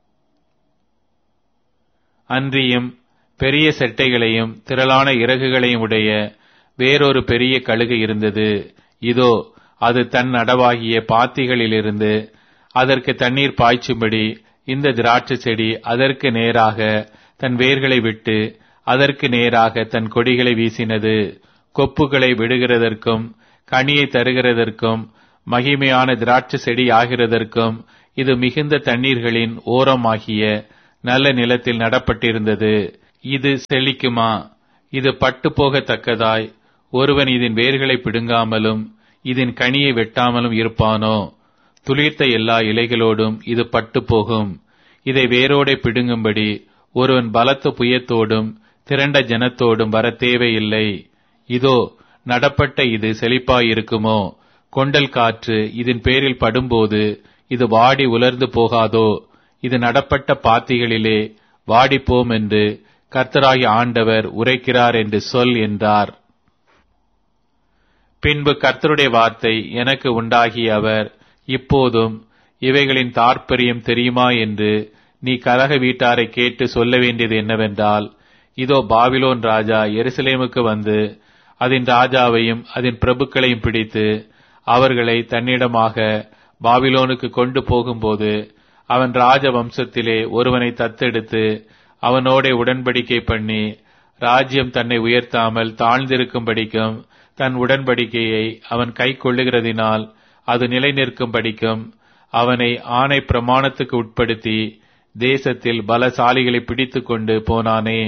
அன்றியும் பெரிய செட்டைகளையும் திரளான இறகுகளையும் உடைய வேறொரு பெரிய கழுகு இருந்தது. இதோ, அது தன் நடவாகிய பாத்திகளிலிருந்து அதற்கு தண்ணீர் பாய்ச்சும்படி இந்த திராட்சை செடி அதற்கு நேராக தன் வேர்களை விட்டு அதற்கு நேராக தன் கொடிகளை வீசினது. கொப்புகளை விடுகிறதற்கும் கனியை தருகிறதற்கும் மகிமையான திராட்சை செடி ஆகிறதற்கும் இது மிகுந்த தண்ணீர்களின் ஓரமாகிய நல்ல நிலத்தில் நடப்பட்டிருந்தது. இது செழிக்குமா? இது பட்டு போகத்தக்கதாய் ஒருவன் இதன் வேர்களை பிடுங்காமலும் இதன் கனியை வெட்டாமலும் இருப்பானோ? துளிர்த்த எல்லா இலைகளோடும் இது பட்டு போகும். இதை வேரோடே பிடுங்கும்படி ஒருவன் பலத்த புயத்தோடும் திரண்ட ஜனத்தோடும் வர தேவையில்லை. இதோ நடப்பட்ட இது செழிப்பாயிருக்குமோ? கொண்டல் காற்று இதன் பேரில் படும்போது இது வாடி உலர்ந்து போகாதோ? இது நடப்பட்ட பாத்திகளிலே வாடிப்போம் என்று கர்த்தராகிய ஆண்டவர் உரைக்கிறார் என்று சொல் என்றார். பின்பு கர்த்தருடைய வார்த்தை எனக்கு உண்டாகிய அவர், இப்போதும் இவைகளின் தாற்பயம் தெரியுமா என்று நீ கலக வீட்டாரை கேட்டு சொல்ல வேண்டியது என்னவென்றால், இதோ பாபிலோன் ராஜா எருசலேமுக்கு வந்து அதன் ராஜாவையும் அதன் பிரபுக்களையும் பிடித்து அவர்களை தன்னிடமாக பாபிலோனுக்கு கொண்டு போகும்போது அவன் ராஜ வம்சத்திலே ஒருவனை தத்தெடுத்து அவனோட உடன்படிக்கை பண்ணி ராஜ்யம் தன்னை உயர்த்தாமல் தாழ்ந்திருக்கும்படிக்கும் தன் உடன்படிக்கையை அவன் கை கொள்ளுகிறதினால் அது நிலை நிற்கும்படிக்கும் அவனை ஆணை பிரமாணத்துக்கு உட்படுத்தி தேசத்தில் பலசாலிகளை பிடித்துக் கொண்டு போனானே.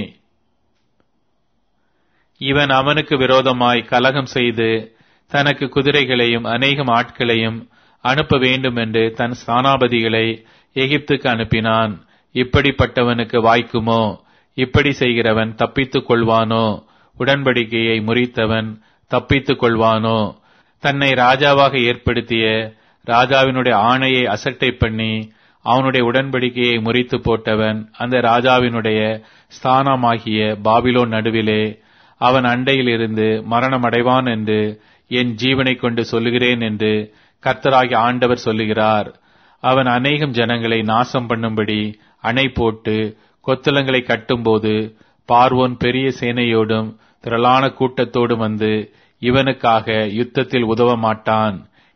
இவன் அவனுக்கு விரோதமாய் கலகம் செய்து தனக்கு குதிரைகளையும் அநேகம் ஆட்களையும் அனுப்ப வேண்டும் என்று தன் ஸ்தானாபதிகளை எகிப்துக்கு அனுப்பினான். இப்படிப்பட்டவனுக்கு வாய்க்குமோ? இப்படி செய்கிறவன் தப்பித்துக் கொள்வானோ? உடன்படிக்கையை முறித்தவன் தப்பித்துக் கொள்வானோ? தன்னை ராஜாவாக ஏற்படுத்திய ராஜாவினுடைய ஆணையை அசட்டை பண்ணி அவனுடைய உடன்படிக்கையை முறித்து போட்டவன் அந்த ராஜாவினுடைய ஸ்தானமாகிய பாபிலோன் நடுவிலே அவன் அண்டையில் இருந்து மரணம் அடைவான் என்று என் ஜீவனை கொண்டு சொல்லுகிறேன் என்று கர்த்தராகிய ஆண்டவர் சொல்லுகிறார். அவன் அநேகம் ஜனங்களை நாசம் பண்ணும்படி அணை போட்டு கொத்தளங்களை கட்டும்போது பார்வோன் பெரிய சேனையோடும் திரளான கூட்டத்தோடும் வந்து இவனுக்காக யுத்தத்தில் உதவ மாட்டான்.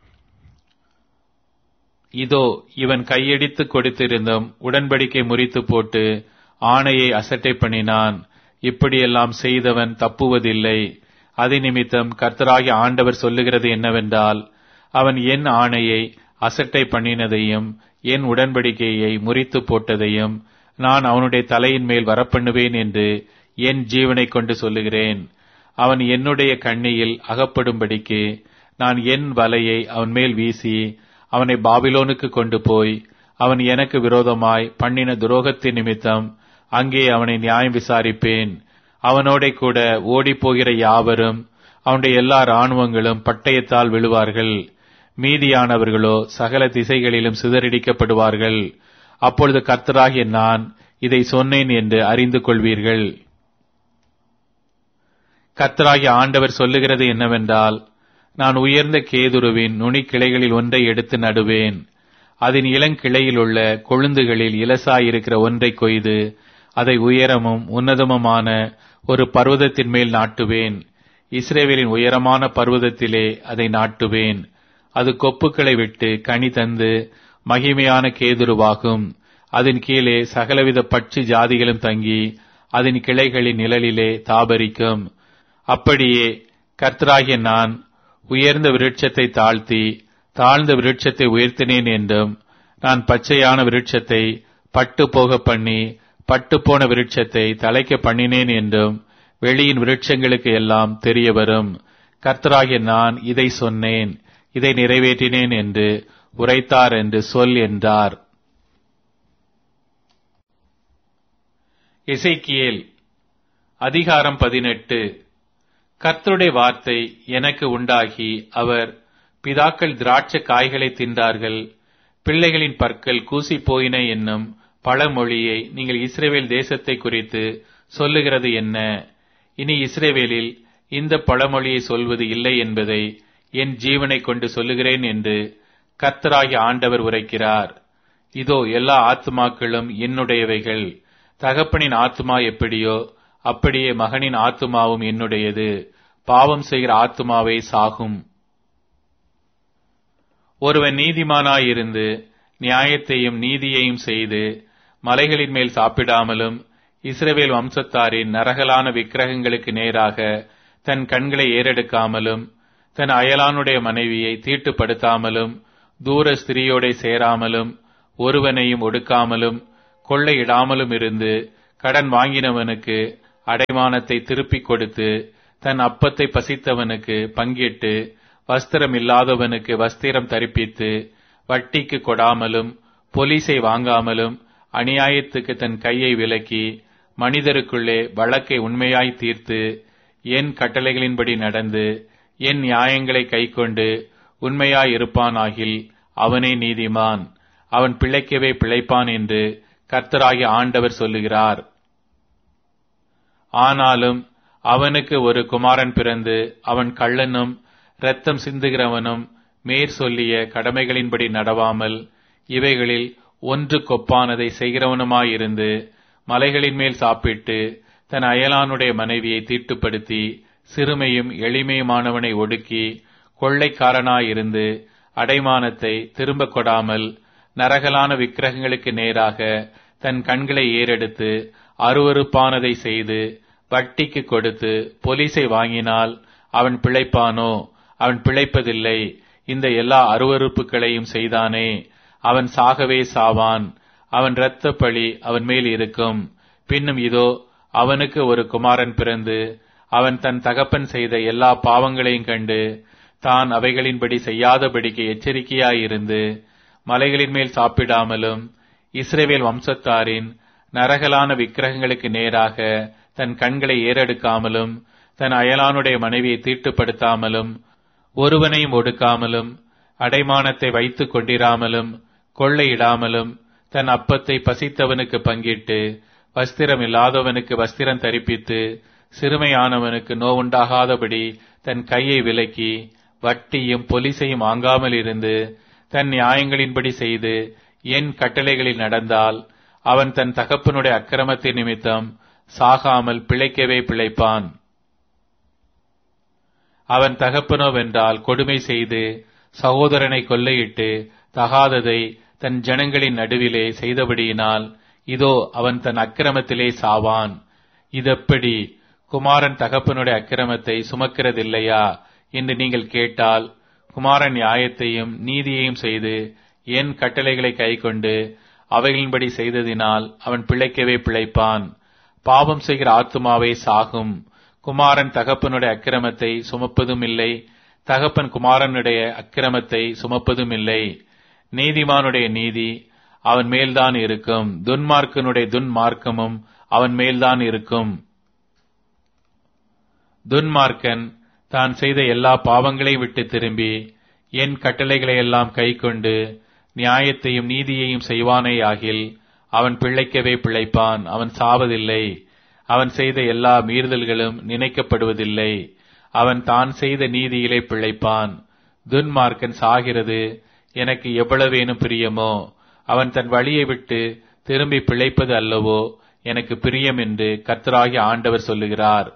இதோ இவன் கையடித்து கொடுத்திருந்தும் உடன்படிக்கை முறித்து போட்டு ஆணையை அசட்டை பண்ணினான். இப்படியெல்லாம் செய்தவன் தப்புவதில்லை. அது நிமித்தம் கர்த்தராகிய ஆண்டவர் சொல்லுகிறது என்னவென்றால், அவன் என் ஆணையை அசட்டை பண்ணினதையும் என் உடன்படிக்கையை முறித்து போட்டதையும் நான் அவனுடைய தலையின் மேல் வரப்பண்ணுவேன் என்று என் ஜீவனை கொண்டு சொல்லுகிறேன். அவன் என்னுடைய கண்ணியில் அகப்படும்படிக்கு நான் என் வலையை அவன் மேல் வீசி அவனை பாபிலோனுக்கு கொண்டு போய் அவன் எனக்கு விரோதமாய் பண்ணின துரோகத்தின் நிமித்தம் அங்கே அவனை நியாயம் விசாரிப்பேன். அவனோட கூட ஓடிப்போகிற யாவரும் அவனுடைய எல்லா இராணுவங்களும் பட்டயத்தால் விழுவார்கள். மீதியானவர்களோ சகல திசைகளிலும் சிதறடிக்கப்படுவார்கள். அப்பொழுது கர்த்தராகிய நான் இதை சொன்னேன் என்று அறிந்து கொள்வீர்கள். கர்த்தராகிய ஆண்டவர் சொல்லுகிறது என்னவென்றால், நான் உயர்ந்த கேதுருவின் நுனிக்கிளைகளில் ஒன்றை எடுத்து நடுவேன். அதன் இளங்கிளையில் உள்ள கொழுந்துகளில் இலசாயிருக்கிற ஒன்றை கொய்து அதை உயரமும் உன்னதமுமான ஒரு பர்வதத்தின் மேல் நாட்டுவேன். இஸ்ரவேலின் உயரமான பர்வதத்திலே அதை நாட்டுவேன். அது கொப்புக்களை விட்டு கனி தந்து மகிமையான கேதுருவாகும். அதன் கீழே சகலவித பட்சி ஜாதிகளும் தங்கி அதன் கிளைகளின் நிழலிலே தாபரிக்கும். அப்படியே கர்த்தராகிய நான் உயர்ந்த விருட்சத்தை தாழ்த்தி தாழ்ந்த விருட்சத்தை உயர்த்தினேன் என்றும், நான் பச்சையான விருட்சத்தை பட்டு போக பண்ணி பட்டுப்போன விருட்சத்தை தழைக்க பண்ணினேன் என்றும் வெளியின் விருட்சங்களுக்கு எல்லாம் தெரிய வரும். கர்த்தராகிய நான் இதை சொன்னேன், இதை நிறைவேற்றினேன் என்று உரைத்தார் என்று சொல் என்றார். எசேக்கியேல் அதிகாரம் 18. கர்த்தருடைய வார்த்தை எனக்கு உண்டாகி, அவர், பிதாக்கள் திராட்சை காய்களை தின்றார்கள், பிள்ளைகளின் பற்கள் கூசி போயின என்னும் பழமொழியை நீங்கள் இஸ்ரவேல் தேசத்தை குறித்து சொல்லுகிறது என்ன? இனி இஸ்ரவேலில் இந்த பழமொழியை சொல்வது இல்லை என்பதை என் ஜீவனை கொண்டு சொல்லுகிறேன் என்று கர்த்தராகிய ஆண்டவர் உரைக்கிறார். இதோ எல்லா ஆத்துமாக்களும் என்னுடையவைகள். தகப்பனின் ஆத்துமா எப்படியோ அப்படியே மகனின் ஆத்துமாவும் என்னுடையது. பாவம் செய்கிற ஆத்துமாவே சாகும். ஒருவன் நீதிமானாயிருந்து நியாயத்தையும் நீதியையும் செய்து மலைகளின் மேல் சாப்பிடாமலும் இஸ்ரவேல் வம்சத்தாரின் நரகலான விக்கிரகங்களுக்கு நேராக தன் கண்களை ஏறெடுக்காமலும் தன் அயலானுடைய மனைவியை தீட்டுப்படுத்தாமலும் தூர ஸ்திரியோடே சேராமலும் ஒருவனையும் ஒடுக்காமலும் கொள்ளையிடாமலும் இருந்து கடன் வாங்கினவனுக்கு அடைமானத்தை திருப்பிக் கொடுத்து தன் அப்பத்தை பசித்தவனுக்கு பங்கிட்டு வஸ்திரம் இல்லாதவனுக்கு வஸ்திரம் தரிப்பித்து வட்டிக்கு கொடாமலும் பொலிசை வாங்காமலும் அநியாயத்துக்கு தன் கையை விலக்கி மனிதருக்குள்ளே வழக்கை உண்மையாய் தீர்த்து என் கட்டளைகளின்படி நடந்து என் நியாயங்களை கைக்கொண்டு உண்மையாயிருப்பானாகில் அவனே நீதிமான், அவன் பிழைக்கவே பிழைப்பான் என்று கர்த்தராகிய ஆண்டவர் சொல்லுகிறார். ஆனாலும் அவனுக்கு ஒரு குமாரன் பிறந்து அவன் கள்ளனும் இரத்தம் சிந்துகிறவனும் மேற் சொல்லிய கடமைகளின்படி நடவாமல் இவைகளில் ஒன்று கொப்பானதை செய்கிறவனுமாயிருந்து மலைகளின் மேல் சாப்பிட்டு தன் அயலானுடைய மனைவியை தீட்டுப்படுத்தி சிறுமையும் எளிமையுமானவனை ஒடுக்கி கொள்ளைக்காரனாயிருந்து அடைமானத்தை திரும்ப கொடாமல் நரகலான விக்கிரகங்களுக்கு நேராக தன் கண்களை ஏறெடுத்து அருவருப்பானதை செய்து வட்டிக்கு கொடுத்து பொலிசை வாங்கினால் அவன் பிழைப்பானோ? அவன் பிழைப்பதில்லை. இந்த எல்லா அருவருப்புகளையும் செய்தானே, அவன் சாகவே சாவான். அவன் இரத்த பழி அவன் மேல் இருக்கும். பின்னும் இதோ அவனுக்கு ஒரு குமாரன் பிறந்து அவன் தன் தகப்பன் செய்த எல்லா பாவங்களையும் கண்டு தான் அவைகளின்படி செய்யாதபடிக்கு எச்சரிக்கையாயிருந்து மலைகளின் மேல் சாப்பிடாமலும் இஸ்ரவேல் வம்சத்தாரின் நரகலான விக்கிரகங்களுக்கு நேராக தன் கண்களை ஏறெடுக்காமலும் தன் அயலானுடைய மனைவியை தீட்டுப்படுத்தாமலும் ஒருவனையும் ஒடுக்காமலும் அடைமானத்தை வைத்துக் கொண்டிராமலும் கொள்ளையிடாமலும் தன் அப்பத்தை பசித்தவனுக்கு பங்கிட்டு வஸ்திரம் இல்லாதவனுக்கு வஸ்திரம் தரிப்பித்து சிறுமையானவனுக்கு நோவுண்டாகாதபடி தன் கையை விலக்கி வட்டியும் பொலிசையும் வாங்காமல் இருந்து தன் நியாயங்களின்படி செய்து என் கட்டளைகளில் நடந்தால் அவன் தன் தகப்பனுடைய அக்கிரமத்தின் நிமித்தம் சாகாமல் பிழைக்கவே பிழைப்பான். அவன் தகப்பனோவென்றால் கொடுமை செய்து சகோதரனை கொள்ளையிட்டு தகாததை தன் ஜனங்களின் நடுவிலே செய்தபடியினால் இதோ அவன் தன் அக்கிரமத்திலே சாவான். இதெப்படி? குமாரன் தகப்பனுடைய அக்கிரமத்தை சுமக்கிறதில்லையா என்று நீங்கள் கேட்டால், குமாரன் நியாயத்தையும் நீதியையும் செய்து என் கட்டளைகளை கைக்கொண்டு அவைகளின்படி செய்ததினால் அவன் பிழைக்கவே பிழைப்பான். பாவம் செய்கிற ஆத்துமாவே சாகும். குமாரன் தகப்பனுடைய அக்கிரமத்தை சுமப்பதும் இல்லை, தகப்பன் குமாரனுடைய அக்கிரமத்தை சுமப்பதும் இல்லை. நீதிமானுடைய நீதி அவன் மேல்தான் இருக்கும், துன்மார்க்கனுடைய துன்மார்க்கமும் அவன் மேல்தான் இருக்கும். துன்மார்க்கன் தான் செய்த எல்லா பாவங்களையும் விட்டு திரும்பி என் கட்டளைகளையெல்லாம் கைக்கொண்டு நியாயத்தையும் நீதியையும் செய்வானேயாகில் அவன் பிழைக்கவே பிழைப்பான், அவன் சாவதில்லை. அவன் செய்த எல்லா மீறுதல்களும் நினைக்கப்படுவதில்லை. அவன் தான் செய்த நீதியிலே பிழைப்பான். துன்மார்க்கன் சாகிறது எனக்கு எவ்வளவேனும் பிரியமோ, அவன் தன் வழியை விட்டு திரும்பி பிழைப்பது அல்லவோ எனக்கு பிரியம் என்று கர்த்தராகிய ஆண்டவர் சொல்லுகிறார்.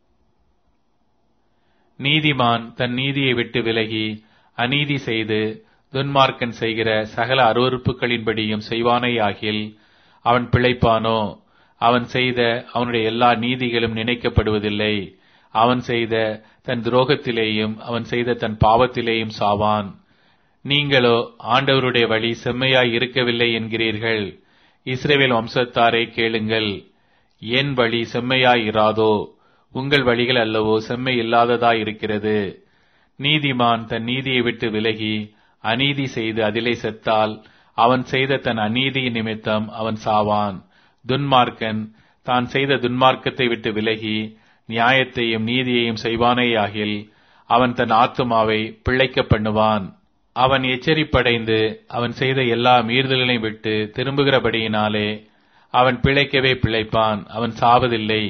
நீதிமான் தன் நீதியை விட்டு விலகி அநீதி செய்து துன்மார்க்கன் செய்கிற சகல அருவருப்புகளின்படியும் செய்வானேயாகில் அவன் பிழைப்பானோ? அவன் செய்த அவனுடைய எல்லா நீதிகளும் நினைக்கப்படுவதில்லை. அவன் செய்த தன் துரோகத்திலேயும் அவன் செய்த தன் பாவத்திலேயும் சாவான். நீங்களோ ஆண்டவருடைய வழி செம்மையாய் இருக்கவில்லை என்கிறீர்கள். இஸ்ரவேல் வம்சத்தாரை கேளுங்கள், என் வழி செம்மையாய் இராதோ? உங்கள் வழிகள் அல்லவோ செம்மை இல்லாததாய் இருக்கிறது. நீதிமான் தன் நீதியை விட்டு விலகி அநீதி செய்து அதிலே செத்தால் அவன் செய்த தன் அநீதியின் நிமித்தம் அவன் சாவான். துன்மார்க்கன் தான் செய்த துன்மார்க்கத்தை விட்டு விலகி நியாயத்தையும் நீதியையும் செய்வானேயாகில் அவன் தன் ஆத்துமாவை பிழைக்க பண்ணுவான். அவன் எச்சரிப்படைந்து அவன் செய்த எல்லா மீறுதல்களையும் விட்டு திரும்புகிறபடியினாலே அவன் பிழைக்கவே பிழைப்பான், அவன் சாவதில்லை.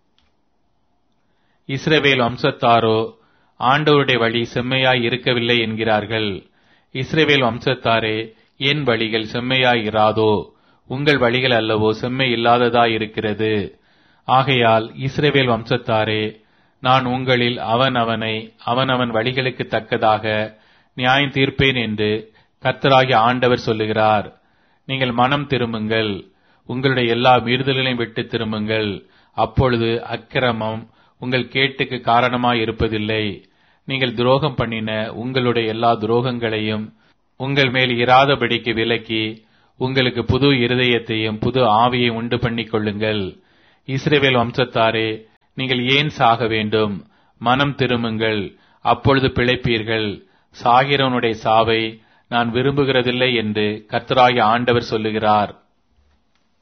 இஸ்ரவேல் வம்சத்தாரோ ஆண்டவருடைய வழி செம்மையாய் இருக்கவில்லை என்கிறார்கள். இஸ்ரவேல் வம்சத்தாரே, என் வழிகள் செம்மையாய் இராதோ? உங்கள் வழிகள் அல்லவோ செம்மை இல்லாததாயிருக்கிறது. ஆகையால் இஸ்ரவேல் வம்சத்தாரே, நான் உங்களில் அவனவன் வழிகளுக்கு தக்கதாக நியாயம் தீர்ப்பேன் என்று கர்த்தராகிய ஆண்டவர் சொல்லுகிறார். நீங்கள் மனம் திரும்புங்கள், உங்களுடைய எல்லா மீறுதல்களையும் விட்டு திரும்புங்கள். அப்பொழுது அக்கிரமம் உங்கள் கேட்டுக்கு காரணமாயிருப்பதில்லை. நீங்கள் துரோகம் பண்ணின உங்களுடைய எல்லா துரோகங்களையும் உங்கள் மேல் இராதபடிக்கு விலக்கி உங்களுக்கு புது இருதயத்தையும் புது ஆவியை உண்டு பண்ணிக் கொள்ளுங்கள். இஸ்ரவேல் வம்சத்தாரே, நீங்கள் ஏன் சாக வேண்டும்? மனம் திரும்புங்கள், அப்பொழுது பிழைப்பீர்கள். சாகிறவனுடைய சாவை நான் விரும்புகிறதில்லை என்று கர்த்தராகிய ஆண்டவர் சொல்லுகிறார்.